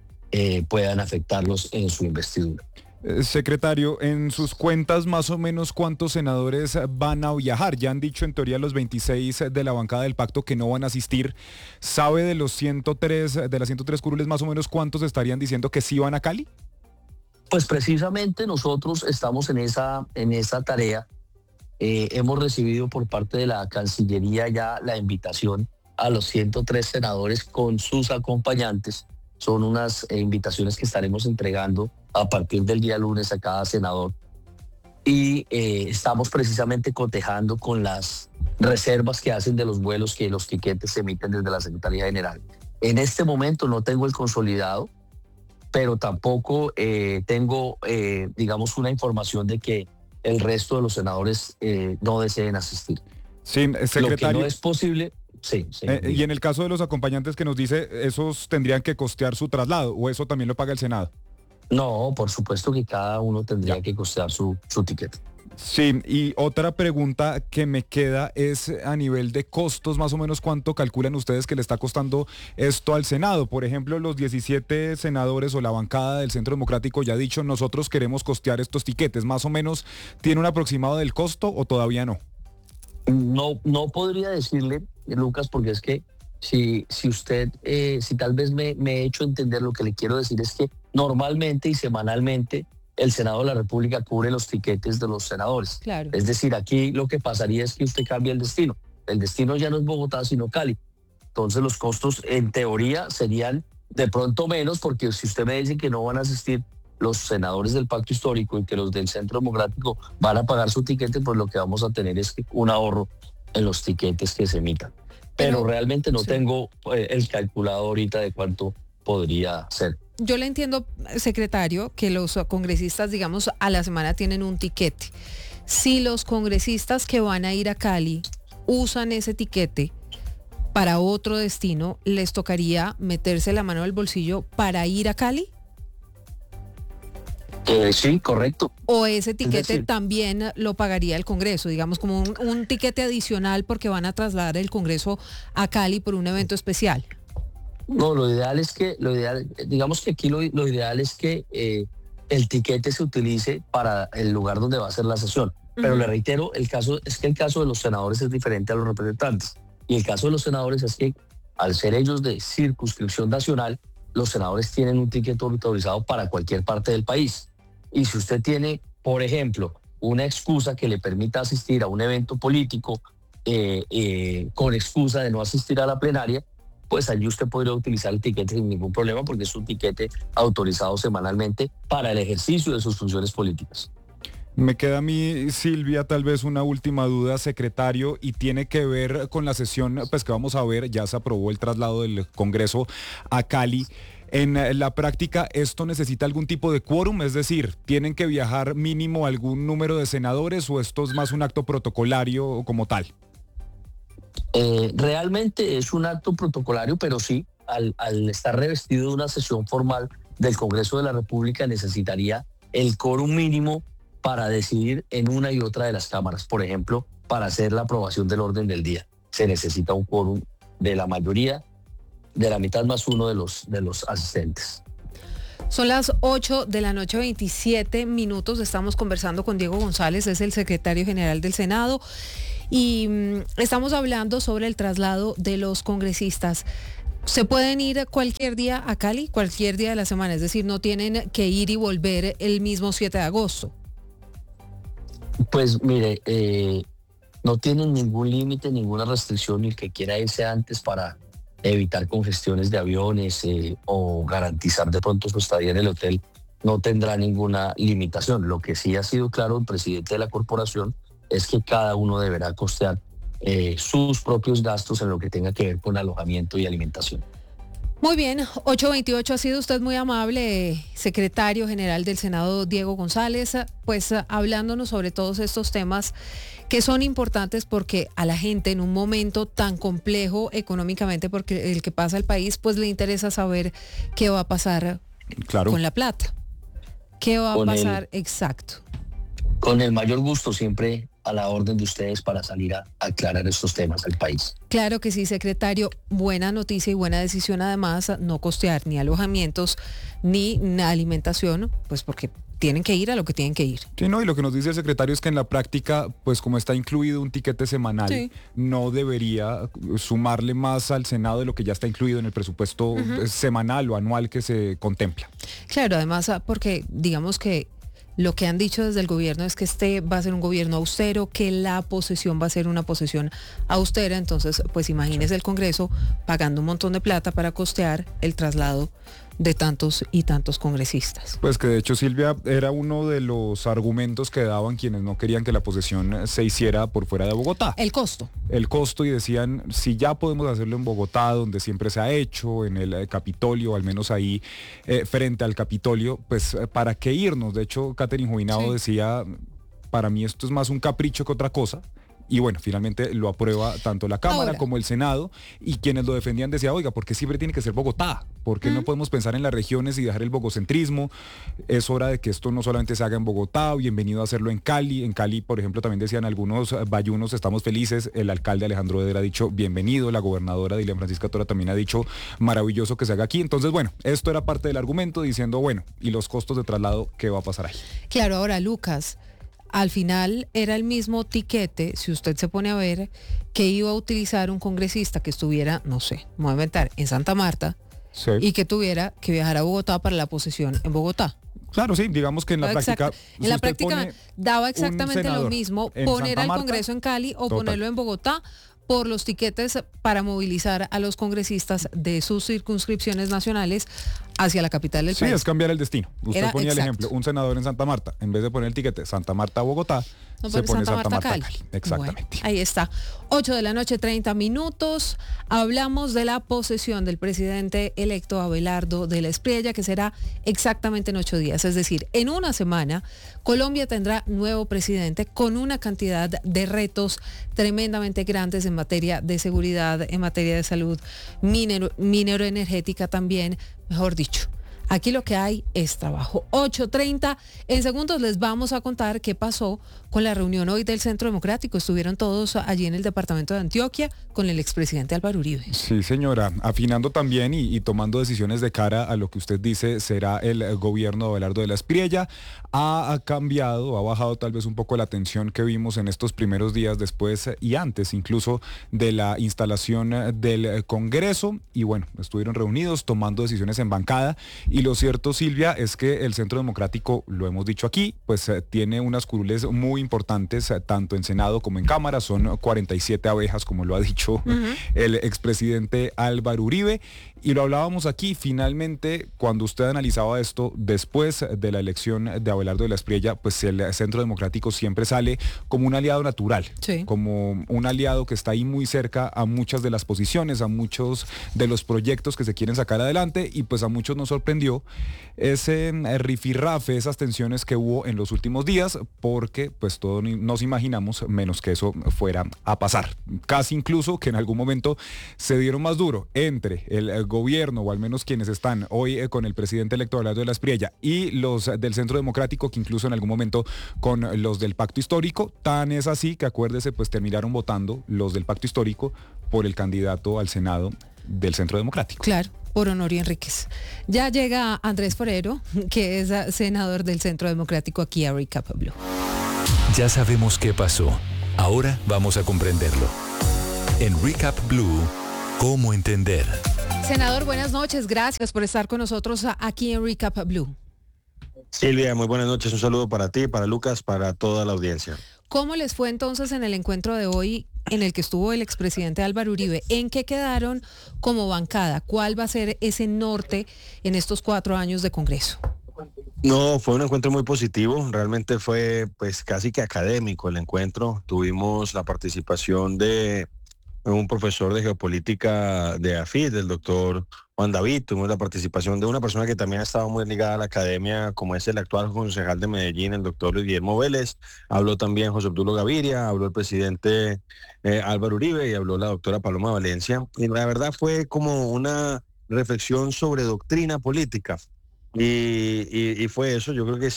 puedan afectarlos en su investidura. Secretario, en sus cuentas más o menos cuántos senadores van a viajar. Ya han dicho en teoría los 26 de la bancada del pacto que no van a asistir. ¿Sabe de los 103, de las 103 curules más o menos cuántos estarían diciendo que sí van a Cali? Pues precisamente nosotros estamos en esa tarea. Hemos recibido por parte de la Cancillería ya la invitación a los 103 senadores con sus acompañantes. Son unas invitaciones que estaremos entregando a partir del día lunes a cada senador. Y estamos precisamente cotejando con las reservas que hacen de los vuelos que los tiquetes se emiten desde la Secretaría General. En este momento no tengo el consolidado, pero tampoco tengo, digamos, una información de que el resto de los senadores no deseen asistir. Sí, secretario. Lo que no es posible... Sí. Y en el caso de los acompañantes que nos dice, ¿esos tendrían que costear su traslado o eso también lo paga el Senado? No, por supuesto que cada uno tendría que costear su tiquete. Sí, y otra pregunta que me queda es a nivel de costos, más o menos cuánto calculan ustedes que le está costando esto al Senado. Por ejemplo, los 17 senadores o la bancada del Centro Democrático ya ha dicho, nosotros queremos costear estos tiquetes. ¿Más o menos tiene un aproximado del costo o todavía no? No podría decirle, Lucas, porque es que si usted, si tal vez me he hecho entender, lo que le quiero decir es que normalmente y semanalmente el Senado de la República cubre los tiquetes de los senadores. Claro. Es decir, aquí lo que pasaría es que usted cambia el destino. El destino ya no es Bogotá, sino Cali. Entonces los costos en teoría serían de pronto menos, porque si usted me dice que no van a asistir los senadores del Pacto Histórico y que los del Centro Democrático van a pagar su tiquete, pues lo que vamos a tener es un ahorro en los tiquetes que se emitan. Pero realmente no tengo el calculado ahorita de cuánto podría ser. Yo le entiendo, secretario, que los congresistas, digamos, a la semana tienen un tiquete. Si los congresistas que van a ir a Cali usan ese tiquete para otro destino, ¿les tocaría meterse la mano al bolsillo para ir a Cali? Sí, correcto. ¿O ese tiquete también lo pagaría el Congreso? Digamos, como un tiquete adicional porque van a trasladar el Congreso a Cali por un evento especial. No, digamos que aquí lo ideal es que el tiquete se utilice para el lugar donde va a ser la sesión. Pero le reitero, el caso de los senadores es diferente a los representantes. Y el caso de los senadores es que, al ser ellos de circunscripción nacional, los senadores tienen un tiquete autorizado para cualquier parte del país. Y si usted tiene, por ejemplo, una excusa que le permita asistir a un evento político con excusa de no asistir a la plenaria, pues allí usted podría utilizar el tiquete sin ningún problema, porque es un tiquete autorizado semanalmente para el ejercicio de sus funciones políticas. Me queda a mí, Silvia, tal vez una última duda, secretario, y tiene que ver con la sesión pues que vamos a ver. Ya se aprobó el traslado del Congreso a Cali. En la práctica, ¿esto necesita algún tipo de quórum? Es decir, ¿tienen que viajar mínimo algún número de senadores o esto es más un acto protocolario como tal? Realmente es un acto protocolario, pero sí, al estar revestido de una sesión formal del Congreso de la República, necesitaría el quórum mínimo para decidir en una y otra de las cámaras. Por ejemplo, para hacer la aprobación del orden del día, se necesita un quórum de la mayoría, de la mitad más uno de los asistentes. Son las 8 de la noche, 27 minutos. Estamos conversando con Diego González, es el secretario general del Senado, y estamos hablando sobre el traslado de los congresistas. ¿Se pueden ir cualquier día a Cali, cualquier día de la semana? Es decir, no tienen que ir y volver el mismo 7 de agosto. Pues mire, no tienen ningún límite, ninguna restricción, ni el que quiera irse antes para evitar congestiones de aviones o garantizar de pronto su estadía en el hotel, no tendrá ninguna limitación. Lo que sí ha sido claro el presidente de la corporación es que cada uno deberá costear sus propios gastos en lo que tenga que ver con alojamiento y alimentación. Muy bien, 8:28, ha sido usted muy amable, secretario general del Senado, Diego González, pues hablándonos sobre todos estos temas que son importantes porque a la gente en un momento tan complejo económicamente, porque el que pasa el país, pues le interesa saber qué va a pasar con la plata. ¿Qué va a pasar? Exacto. Con el mayor gusto, siempre a la orden de ustedes para salir a aclarar estos temas al país. Claro que sí, secretario. Buena noticia y buena decisión además, no costear ni alojamientos ni alimentación, pues porque tienen que ir a lo que tienen que ir. Sí, no, y lo que nos dice el secretario es que en la práctica, pues como está incluido un tiquete semanal, sí, no debería sumarle más al Senado de lo que ya está incluido en el presupuesto semanal o anual que se contempla. Claro, además porque digamos que lo que han dicho desde el gobierno es que este va a ser un gobierno austero, que la posesión va a ser una posesión austera. Entonces, pues imagínese el Congreso pagando un montón de plata para costear el traslado de tantos y tantos congresistas. Pues que de hecho, Silvia, era uno de los argumentos que daban quienes no querían que la posesión se hiciera por fuera de Bogotá. El costo. El costo, y decían, si ya podemos hacerlo en Bogotá, donde siempre se ha hecho, en el Capitolio, al menos ahí frente al Capitolio, pues ¿para qué irnos? De hecho, Catherine Jubinado decía, para mí esto es más un capricho que otra cosa. Y bueno, finalmente lo aprueba tanto la Cámara como el Senado, y quienes lo defendían decían, oiga, ¿por qué siempre tiene que ser Bogotá? ¿Por qué no podemos pensar en las regiones y dejar el bogocentrismo? Es hora de que esto no solamente se haga en Bogotá, bienvenido a hacerlo en Cali. En Cali, por ejemplo, también decían algunos bayunos, estamos felices. El alcalde Alejandro Eder ha dicho bienvenido, la gobernadora Dilian Francisca Tora también ha dicho maravilloso que se haga aquí. Entonces, bueno, esto era parte del argumento diciendo, bueno, ¿y los costos de traslado qué va a pasar ahí? Claro, ahora, Lucas, al final era el mismo tiquete, si usted se pone a ver, que iba a utilizar un congresista que estuviera, no sé, me voy a inventar, en Santa Marta, y que tuviera que viajar a Bogotá para la posesión en Bogotá. Claro, sí, digamos que en la práctica... En la práctica daba exactamente lo mismo poner al Congreso en Cali o ponerlo en Bogotá por los tiquetes para movilizar a los congresistas de sus circunscripciones nacionales hacia la capital del país. Sí, es cambiar el destino. Usted ponía el ejemplo, un senador en Santa Marta, en vez de poner el tiquete Santa Marta Bogotá, se pone Santa Marta Cali. Exactamente. Bueno, ahí está. 8 de la noche, 30 minutos. Hablamos de la posesión del presidente electo Abelardo de la Espriella, que será exactamente en 8 días. Es decir, en una semana, Colombia tendrá nuevo presidente con una cantidad de retos tremendamente grandes en materia de seguridad, en materia de salud, minero-energética también, mejor dicho. Aquí lo que hay es trabajo. 8:30. En segundos les vamos a contar qué pasó con la reunión hoy del Centro Democrático. Estuvieron todos allí en el departamento de Antioquia con el expresidente Álvaro Uribe. Sí, señora. Afinando también y tomando decisiones de cara a lo que usted dice será el gobierno de Abelardo de la Espriella. Ha cambiado, ha bajado tal vez un poco la tensión que vimos en estos primeros días después y antes incluso de la instalación del Congreso. Y bueno, estuvieron reunidos tomando decisiones en bancada. Y lo cierto, Silvia, es que el Centro Democrático, lo hemos dicho aquí, pues tiene unas curules muy importantes, tanto en Senado como en Cámara. Son 47 abejas, como lo ha dicho el expresidente Álvaro Uribe. Y lo hablábamos aquí, finalmente, cuando usted analizaba esto, después de la elección de Abelardo de la Espriella, pues el Centro Democrático siempre sale como un aliado natural, como un aliado que está ahí muy cerca a muchas de las posiciones, a muchos de los proyectos que se quieren sacar adelante, y pues a muchos nos sorprendió entendió ese rifirrafe, esas tensiones que hubo en los últimos días, porque pues todos nos imaginamos menos que eso fuera a pasar. Casi incluso que en algún momento se dieron más duro entre el gobierno, o al menos quienes están hoy con el presidente electo Abelardo de la Espriella, y los del Centro Democrático, que incluso en algún momento con los del Pacto Histórico. Tan es así que, acuérdese, pues terminaron votando los del Pacto Histórico por el candidato al Senado del Centro Democrático. Claro, por Honorio Enríquez. Ya llega Andrés Forero, que es senador del Centro Democrático, aquí a Recap Blue. Ya sabemos qué pasó. Ahora vamos a comprenderlo. En Recap Blue, ¿cómo entender? Senador, buenas noches. Gracias por estar con nosotros aquí en Recap Blue. Silvia, muy buenas noches. Un saludo para ti, para Lucas, para toda la audiencia. ¿Cómo les fue entonces en el encuentro de hoy en el que estuvo el expresidente Álvaro Uribe? ¿En qué quedaron como bancada? ¿Cuál va a ser ese norte en estos 4 años de Congreso? No, fue un encuentro muy positivo. Realmente fue pues casi que académico el encuentro. Tuvimos la participación de un profesor de geopolítica de AFID, el doctor Juan David. Tuvimos la participación de una persona que también ha estado muy ligada a la academia, como es el actual concejal de Medellín, el doctor Luis Guillermo Vélez. Habló también José Obdulio Gaviria, habló el presidente Álvaro Uribe y habló la doctora Paloma Valencia. Y la verdad fue como una reflexión sobre doctrina política. Y fue eso. Yo creo que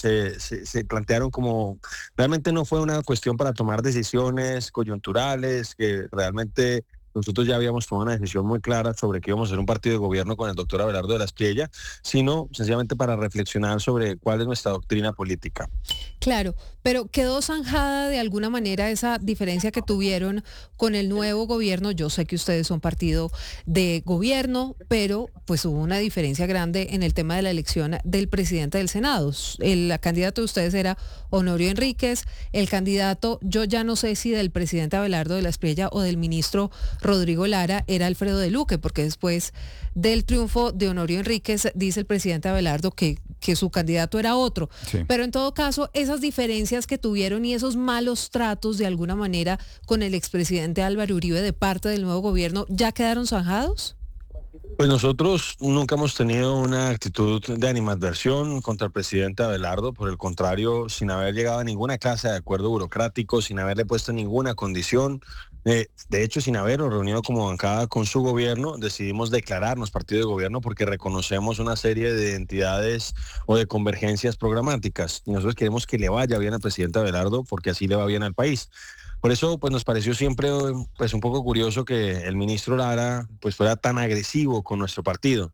se plantearon como, realmente no fue una cuestión para tomar decisiones coyunturales, que realmente nosotros ya habíamos tomado una decisión muy clara sobre que íbamos a hacer un partido de gobierno con el doctor Abelardo de la Espriella, sino sencillamente para reflexionar sobre cuál es nuestra doctrina política. Claro, pero quedó zanjada de alguna manera esa diferencia que tuvieron con el nuevo gobierno. Yo sé que ustedes son partido de gobierno, pero pues hubo una diferencia grande en el tema de la elección del presidente del Senado. El candidato de ustedes era Honorio Enríquez, el candidato, yo ya no sé si del presidente Abelardo de la Espriella o del ministro Rodrigo Lara, era Alfredo de Luque, porque después del triunfo de Honorio Enríquez dice el presidente Abelardo que su candidato era otro. Sí. Pero en todo caso, esas diferencias que tuvieron y esos malos tratos de alguna manera con el expresidente Álvaro Uribe de parte del nuevo gobierno, ¿ya quedaron zanjados? Pues nosotros nunca hemos tenido una actitud de animadversión contra el presidente Abelardo. Por el contrario, sin haber llegado a ninguna clase de acuerdo burocrático, sin haberle puesto ninguna condición, de hecho, sin habernos reunido como bancada con su gobierno, decidimos declararnos partido de gobierno porque reconocemos una serie de identidades o de convergencias programáticas. Y nosotros queremos que le vaya bien al presidente Abelardo porque así le va bien al país. Por eso pues nos pareció siempre pues un poco curioso que el ministro Lara pues fuera tan agresivo con nuestro partido.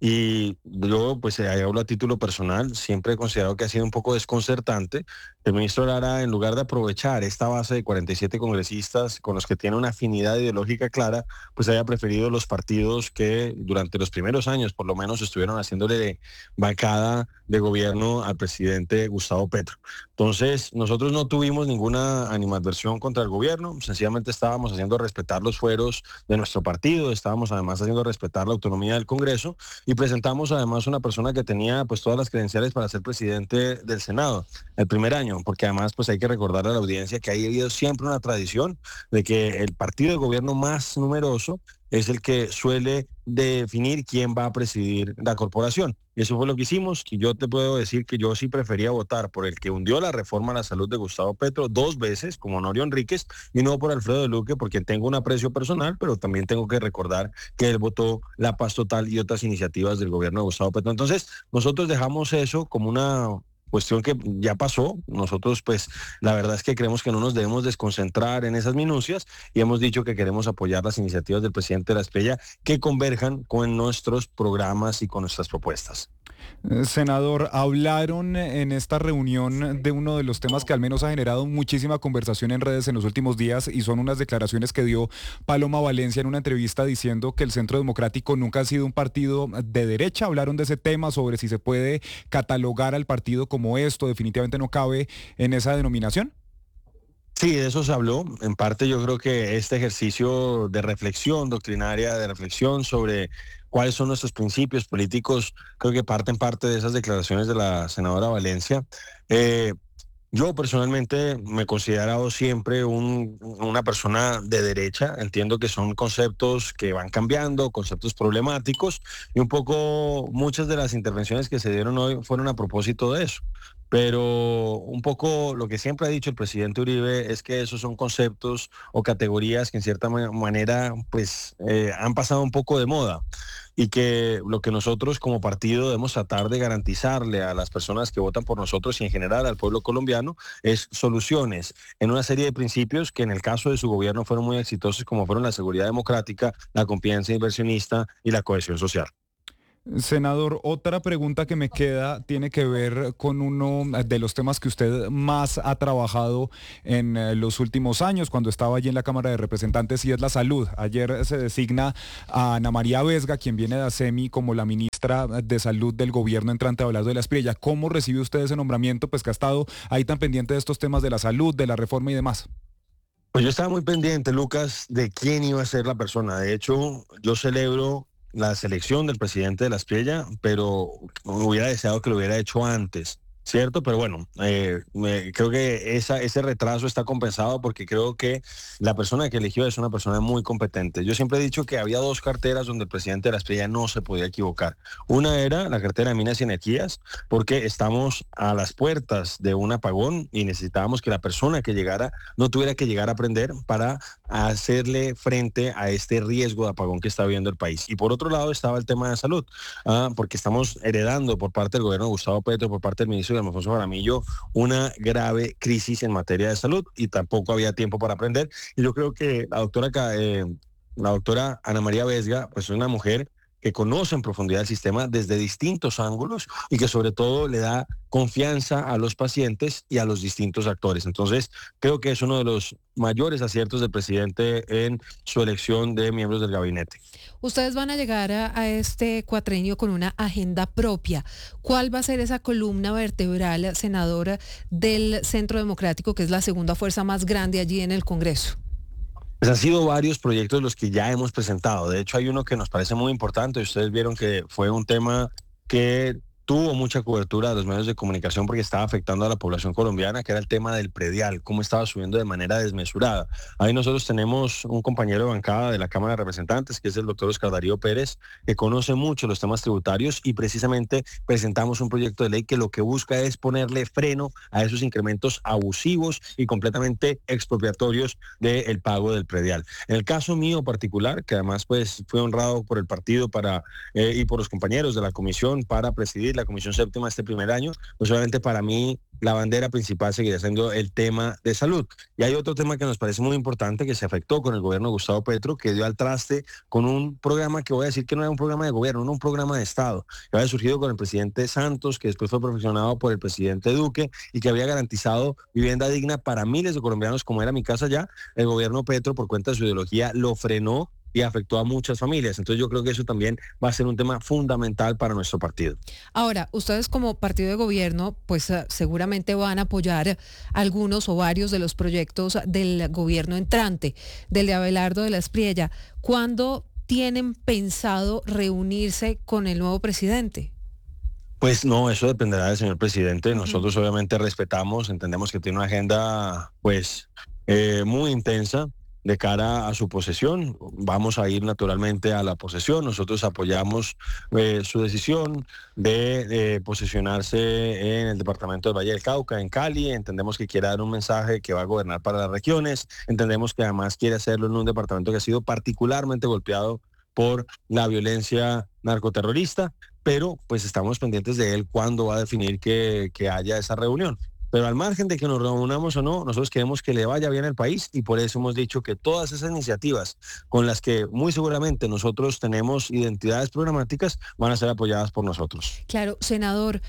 Y yo pues hablo a título personal, siempre he considerado que ha sido un poco desconcertante. El ministro Lara, en lugar de aprovechar esta base de 47 congresistas con los que tiene una afinidad ideológica clara, pues haya preferido los partidos que durante los primeros años por lo menos estuvieron haciéndole bancada de gobierno al presidente Gustavo Petro. Entonces, nosotros no tuvimos ninguna animadversión contra el gobierno, sencillamente estábamos haciendo respetar los fueros de nuestro partido, estábamos además haciendo respetar la autonomía del Congreso y presentamos además una persona que tenía pues todas las credenciales para ser presidente del Senado el primer año, porque además pues hay que recordar a la audiencia que ha habido siempre una tradición de que el partido de gobierno más numeroso es el que suele definir quién va a presidir la corporación. Y eso fue lo que hicimos, y yo te puedo decir que yo sí prefería votar por el que hundió la reforma a la salud de Gustavo Petro 2 veces, como Honorio Enríquez, y no por Alfredo de Luque, porque tengo un aprecio personal, pero también tengo que recordar que él votó la paz total y otras iniciativas del gobierno de Gustavo Petro. Entonces, nosotros dejamos eso como una cuestión que ya pasó. Nosotros pues la verdad es que creemos que no nos debemos desconcentrar en esas minucias y hemos dicho que queremos apoyar las iniciativas del presidente de la Espriella que converjan con nuestros programas y con nuestras propuestas. Senador, hablaron en esta reunión de uno de los temas que al menos ha generado muchísima conversación en redes en los últimos días y son unas declaraciones que dio Paloma Valencia en una entrevista diciendo que el Centro Democrático nunca ha sido un partido de derecha. Hablaron de ese tema sobre si se puede catalogar al partido como esto, definitivamente no cabe en esa denominación. Sí, de eso se habló. En parte yo creo que este ejercicio de reflexión doctrinaria, de reflexión sobre cuáles son nuestros principios políticos, creo que parte de esas declaraciones de la senadora Valencia. Yo personalmente me he considerado siempre una persona de derecha. Entiendo que son conceptos que van cambiando, conceptos problemáticos, y un poco muchas de las intervenciones que se dieron hoy fueron a propósito de eso. Pero un poco lo que siempre ha dicho el presidente Uribe es que esos son conceptos o categorías que en cierta manera pues han pasado un poco de moda, y que lo que nosotros como partido debemos tratar de garantizarle a las personas que votan por nosotros y en general al pueblo colombiano es soluciones en una serie de principios que en el caso de su gobierno fueron muy exitosos, como fueron la seguridad democrática, la confianza inversionista y la cohesión social. Senador, otra pregunta que me queda tiene que ver con uno de los temas que usted más ha trabajado en los últimos años cuando estaba allí en la Cámara de Representantes, y es la salud. Ayer se designa a Ana María Vesga, quien viene de ASEMI, como la ministra de Salud del gobierno entrante, Abelardo de la Espriella. ¿Cómo recibe usted ese nombramiento, pues que ha estado ahí tan pendiente de estos temas de la salud, de la reforma y demás? Pues yo estaba muy pendiente, Lucas, de quién iba a ser la persona. De hecho, yo celebro la selección del presidente de la Espriella, pero hubiera deseado que lo hubiera hecho antes, ¿cierto? Pero bueno, creo que ese retraso está compensado porque creo que la persona que eligió es una persona muy competente. Yo siempre he dicho que había dos carteras donde el presidente de la Espriella no se podía equivocar. Una era la cartera de Minas y Energías, porque estamos a las puertas de un apagón y necesitábamos que la persona que llegara no tuviera que llegar a aprender para hacerle frente a este riesgo de apagón que está viviendo el país. Y por otro lado estaba el tema de salud, porque estamos heredando por parte del gobierno de Gustavo Petro, por parte del ministro Alfonso Jaramillo, una grave crisis en materia de salud, y tampoco había tiempo para aprender. Y yo creo que la doctora Ana María Vesga pues es una mujer que conoce en profundidad el sistema desde distintos ángulos y que sobre todo le da confianza a los pacientes y a los distintos actores. Entonces, creo que es uno de los mayores aciertos del presidente en su elección de miembros del gabinete. Ustedes van a llegar a este cuatrienio con una agenda propia. ¿Cuál va a ser esa columna vertebral, senadora, del Centro Democrático, que es la segunda fuerza más grande allí en el Congreso? Pues han sido varios proyectos los que ya hemos presentado. De hecho, hay uno que nos parece muy importante. Ustedes vieron que fue un tema que tuvo mucha cobertura de los medios de comunicación porque estaba afectando a la población colombiana, que era el tema del predial, cómo estaba subiendo de manera desmesurada. Ahí nosotros tenemos un compañero de bancada de la Cámara de Representantes, que es el doctor Oscar Darío Pérez, que conoce mucho los temas tributarios, y precisamente presentamos un proyecto de ley que lo que busca es ponerle freno a esos incrementos abusivos y completamente expropiatorios del pago del predial. En el caso mío particular, que además pues fui honrado por el partido y por los compañeros de la comisión para presidir la Comisión Séptima este primer año, pues obviamente para mí la bandera principal seguirá siendo el tema de salud. Y hay otro tema que nos parece muy importante que se afectó con el gobierno de Gustavo Petro, que dio al traste con un programa que voy a decir que no era un programa de gobierno, no un programa de Estado, que había surgido con el presidente Santos, que después fue perfeccionado por el presidente Duque y que había garantizado vivienda digna para miles de colombianos, como era mi casa ya. El gobierno Petro, por cuenta de su ideología, lo frenó y afectó a muchas familias. Entonces yo creo que eso también va a ser un tema fundamental para nuestro partido. Ahora, ustedes como partido de gobierno, pues seguramente van a apoyar algunos o varios de los proyectos del gobierno entrante, del de Abelardo de la Espriella. ¿Cuándo tienen pensado reunirse con el nuevo presidente? Pues no, eso dependerá del señor presidente. Nosotros obviamente respetamos, entendemos que tiene una agenda pues muy intensa de cara a su posesión. Vamos a ir naturalmente a la posesión. Nosotros apoyamos su decisión de posesionarse en el departamento del Valle del Cauca, en Cali. Entendemos que quiere dar un mensaje que va a gobernar para las regiones. Entendemos que además quiere hacerlo en un departamento que ha sido particularmente golpeado por la violencia narcoterrorista, pero pues estamos pendientes de él cuándo va a definir que haya esa reunión. Pero al margen de que nos reunamos o no, nosotros queremos que le vaya bien al país, y por eso hemos dicho que todas esas iniciativas con las que muy seguramente nosotros tenemos identidades programáticas van a ser apoyadas por nosotros. Claro, senador.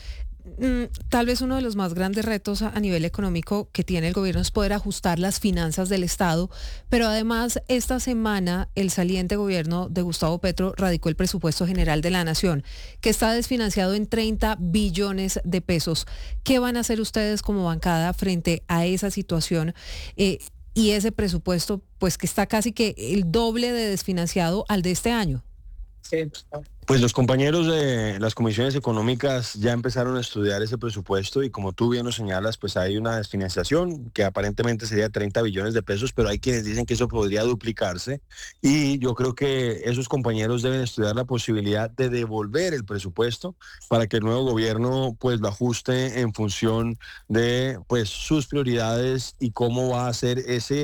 Tal vez uno de los más grandes retos a nivel económico que tiene el gobierno es poder ajustar las finanzas del Estado, pero además esta semana el saliente gobierno de Gustavo Petro radicó el presupuesto general de la Nación, que está desfinanciado en 30 billones de pesos. ¿Qué van a hacer ustedes como bancada frente a esa situación y ese presupuesto, pues que está casi que el doble de desfinanciado al de este año? Pues los compañeros de las comisiones económicas ya empezaron a estudiar ese presupuesto y como tú bien lo señalas, pues hay una desfinanciación que aparentemente sería de 30 billones de pesos, pero hay quienes dicen que eso podría duplicarse y yo creo que esos compañeros deben estudiar la posibilidad de devolver el presupuesto para que el nuevo gobierno pues lo ajuste en función de pues sus prioridades y cómo va a hacer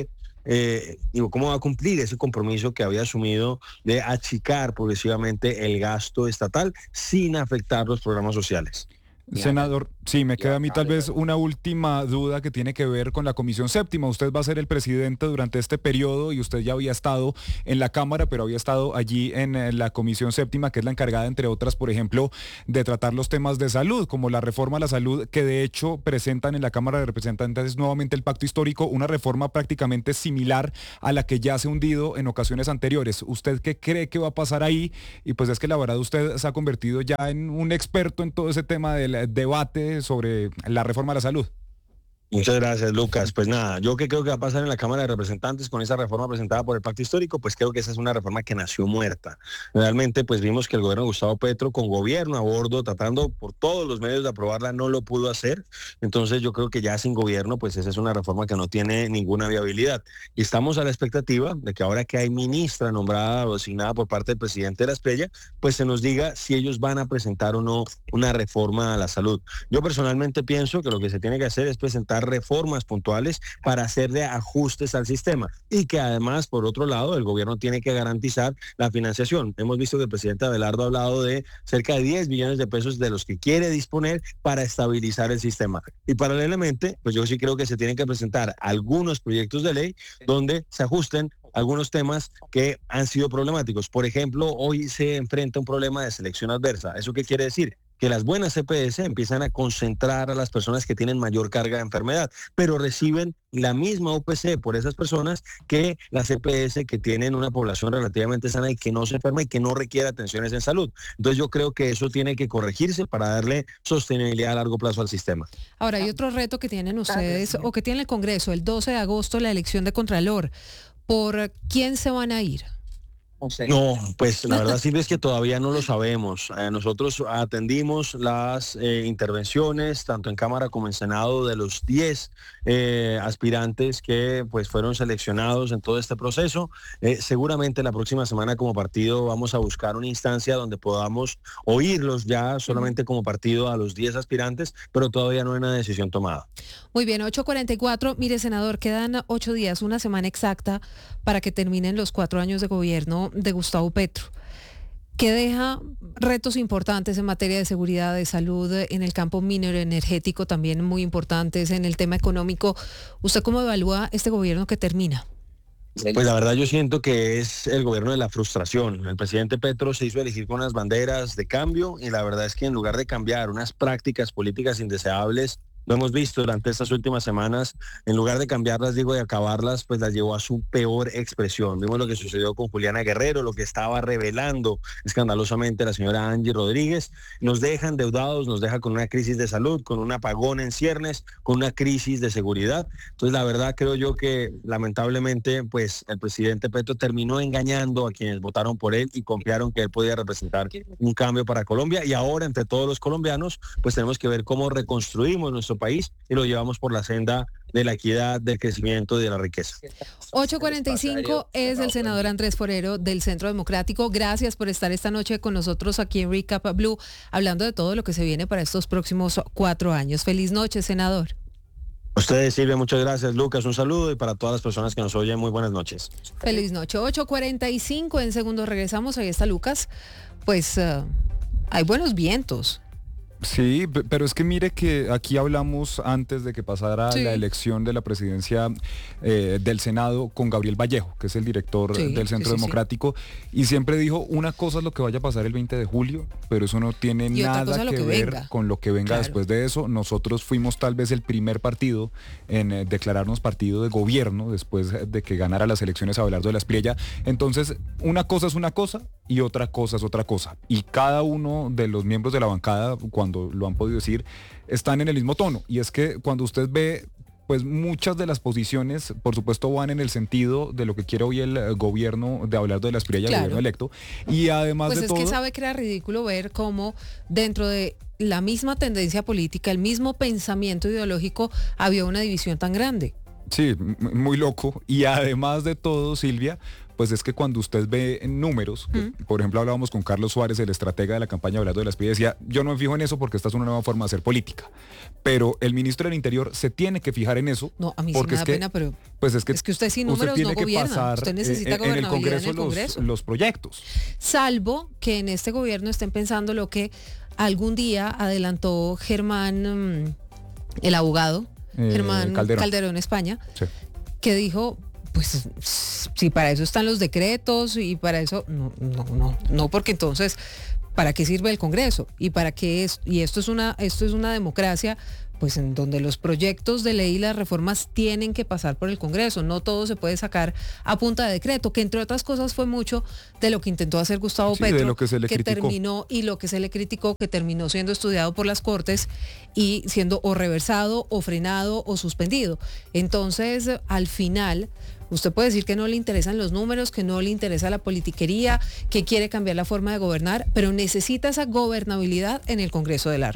cómo va a cumplir ese compromiso que había asumido de achicar progresivamente el gasto estatal sin afectar los programas sociales. Senador, sí, me queda a mí tal vez una última duda que tiene que ver con la Comisión Séptima. Usted va a ser el presidente durante este periodo y usted ya había estado en la Cámara, pero había estado allí en la Comisión Séptima, que es la encargada, entre otras, por ejemplo, de tratar los temas de salud, como la reforma a la salud, que de hecho presentan en la Cámara de Representantes nuevamente el pacto histórico, una reforma prácticamente similar a la que ya se ha hundido en ocasiones anteriores. ¿Usted qué cree que va a pasar ahí? Y pues es que la verdad usted se ha convertido ya en un experto en todo ese tema del debate sobre la reforma a la salud. Muchas gracias, Lucas. Pues nada, yo que creo que va a pasar en la Cámara de Representantes con esa reforma presentada por el Pacto Histórico, pues creo que esa es una reforma que nació muerta. Realmente, pues vimos que el gobierno de Gustavo Petro, con gobierno a bordo, tratando por todos los medios de aprobarla, no lo pudo hacer. Entonces yo creo que ya sin gobierno, pues esa es una reforma que no tiene ninguna viabilidad. Y estamos a la expectativa de que ahora que hay ministra nombrada o designada por parte del presidente de la Espriella, pues se nos diga si ellos van a presentar o no una reforma a la salud. Yo personalmente pienso que lo que se tiene que hacer es presentar reformas puntuales para hacerle ajustes al sistema y que además, por otro lado, el gobierno tiene que garantizar la financiación. Hemos visto que el presidente Abelardo ha hablado de cerca de 10 billones de pesos de los que quiere disponer para estabilizar el sistema. Y paralelamente, pues yo sí creo que se tienen que presentar algunos proyectos de ley donde se ajusten algunos temas que han sido problemáticos. Por ejemplo, hoy se enfrenta un problema de selección adversa. ¿Eso qué quiere decir? Que las buenas CPS empiezan a concentrar a las personas que tienen mayor carga de enfermedad, pero reciben la misma UPC por esas personas que las CPS que tienen una población relativamente sana y que no se enferma y que no requiere atenciones en salud. Entonces yo creo que eso tiene que corregirse para darle sostenibilidad a largo plazo al sistema. Ahora, hay otro reto que tienen ustedes o que tiene el Congreso, el 12 de agosto, la elección de Contralor. ¿Por quién se van a ir? No, pues la verdad sí es que todavía no lo sabemos. Nosotros atendimos las intervenciones tanto en Cámara como en Senado de los 10 aspirantes que pues fueron seleccionados en todo este proceso. Seguramente la próxima semana como partido vamos a buscar una instancia donde podamos oírlos ya solamente como partido a los 10 aspirantes, pero todavía no hay una decisión tomada. Muy bien, 8:44. Mire, senador, quedan 8 días, una semana exacta para que terminen los 4 años de gobierno de Gustavo Petro, que deja retos importantes en materia de seguridad, de salud, en el campo minero energético también muy importantes, en el tema económico. ¿Usted cómo evalúa este gobierno que termina? Pues la verdad yo siento que es el gobierno de la frustración. El presidente Petro se hizo elegir con unas banderas de cambio y la verdad es que en lugar de cambiar unas prácticas políticas indeseables, lo hemos visto durante estas últimas semanas, en lugar de cambiarlas, digo, de acabarlas, pues las llevó a su peor expresión. Vimos lo que sucedió con Juliana Guerrero, lo que estaba revelando escandalosamente la señora Angie Rodríguez. Nos deja endeudados, nos deja con una crisis de salud, con un apagón en ciernes, con una crisis de seguridad. Entonces, la verdad, creo yo que lamentablemente, pues el presidente Petro terminó engañando a quienes votaron por él y confiaron que él podía representar un cambio para Colombia. Y ahora, entre todos los colombianos, pues tenemos que ver cómo reconstruimos nuestro país y lo llevamos por la senda de la equidad, del crecimiento y de la riqueza. 8:45 es el senador Andrés Forero del Centro Democrático. Gracias por estar esta noche con nosotros aquí en Recap Blue, hablando de todo lo que se viene para estos próximos 4 años. Feliz noche, senador. A ustedes, Silvia, muchas gracias. Lucas, un saludo y para todas las personas que nos oyen, muy buenas noches. Feliz noche. 8:45, en segundos regresamos. Ahí está Lucas. Pues hay buenos vientos. Sí, pero es que mire que aquí hablamos antes de que pasara la elección de la presidencia del Senado con Gabriel Vallejo, que es el director del Centro Democrático, y siempre dijo, una cosa es lo que vaya a pasar el 20 de julio, pero eso no tiene nada que ver con lo que venga después de eso. Nosotros fuimos tal vez el primer partido en declararnos partido de gobierno después de que ganara las elecciones Abelardo de la Espriella. Entonces, una cosa es una cosa y otra cosa es otra cosa. Y cada uno de los miembros de la bancada, cuando lo han podido decir, están en el mismo tono. Y es que cuando usted ve pues muchas de las posiciones, por supuesto, van en el sentido de lo que quiere hoy el gobierno, de hablar de la aspirilla del gobierno electo. Y además pues de todo... Pues es que sabe que era ridículo ver cómo dentro de la misma tendencia política, el mismo pensamiento ideológico, había una división tan grande. Sí, muy loco. Y además de todo, Silvia, pues es que cuando usted ve números, por ejemplo, hablábamos con Carlos Suárez, el estratega de la campaña hablando de la aspirilla, decía, yo no me fijo en eso porque esta es una nueva forma de hacer política. Pero el ministro del Interior se tiene que fijar en eso. No, a mí sí me da pena, pero pues es que usted sin números no gobierna. Pasar, usted necesita gobernabilidad en el Congreso. Los proyectos. Salvo que en este gobierno estén pensando lo que algún día adelantó Germán, el abogado, Germán Calderón España, sí, que dijo, pues si para eso están los decretos y para eso, no, porque entonces, ¿para qué sirve el Congreso? ¿Y para qué es? Y esto es una democracia, pues en donde los proyectos de ley y las reformas tienen que pasar por el Congreso, no todo se puede sacar a punta de decreto, que entre otras cosas fue mucho de lo que intentó hacer Gustavo Petro, de lo que terminó, y lo que se le criticó, que terminó siendo estudiado por las Cortes y siendo o reversado o frenado o suspendido. Entonces, al final, usted puede decir que no le interesan los números, que no le interesa la politiquería, que quiere cambiar la forma de gobernar, pero necesita esa gobernabilidad en el Congreso de la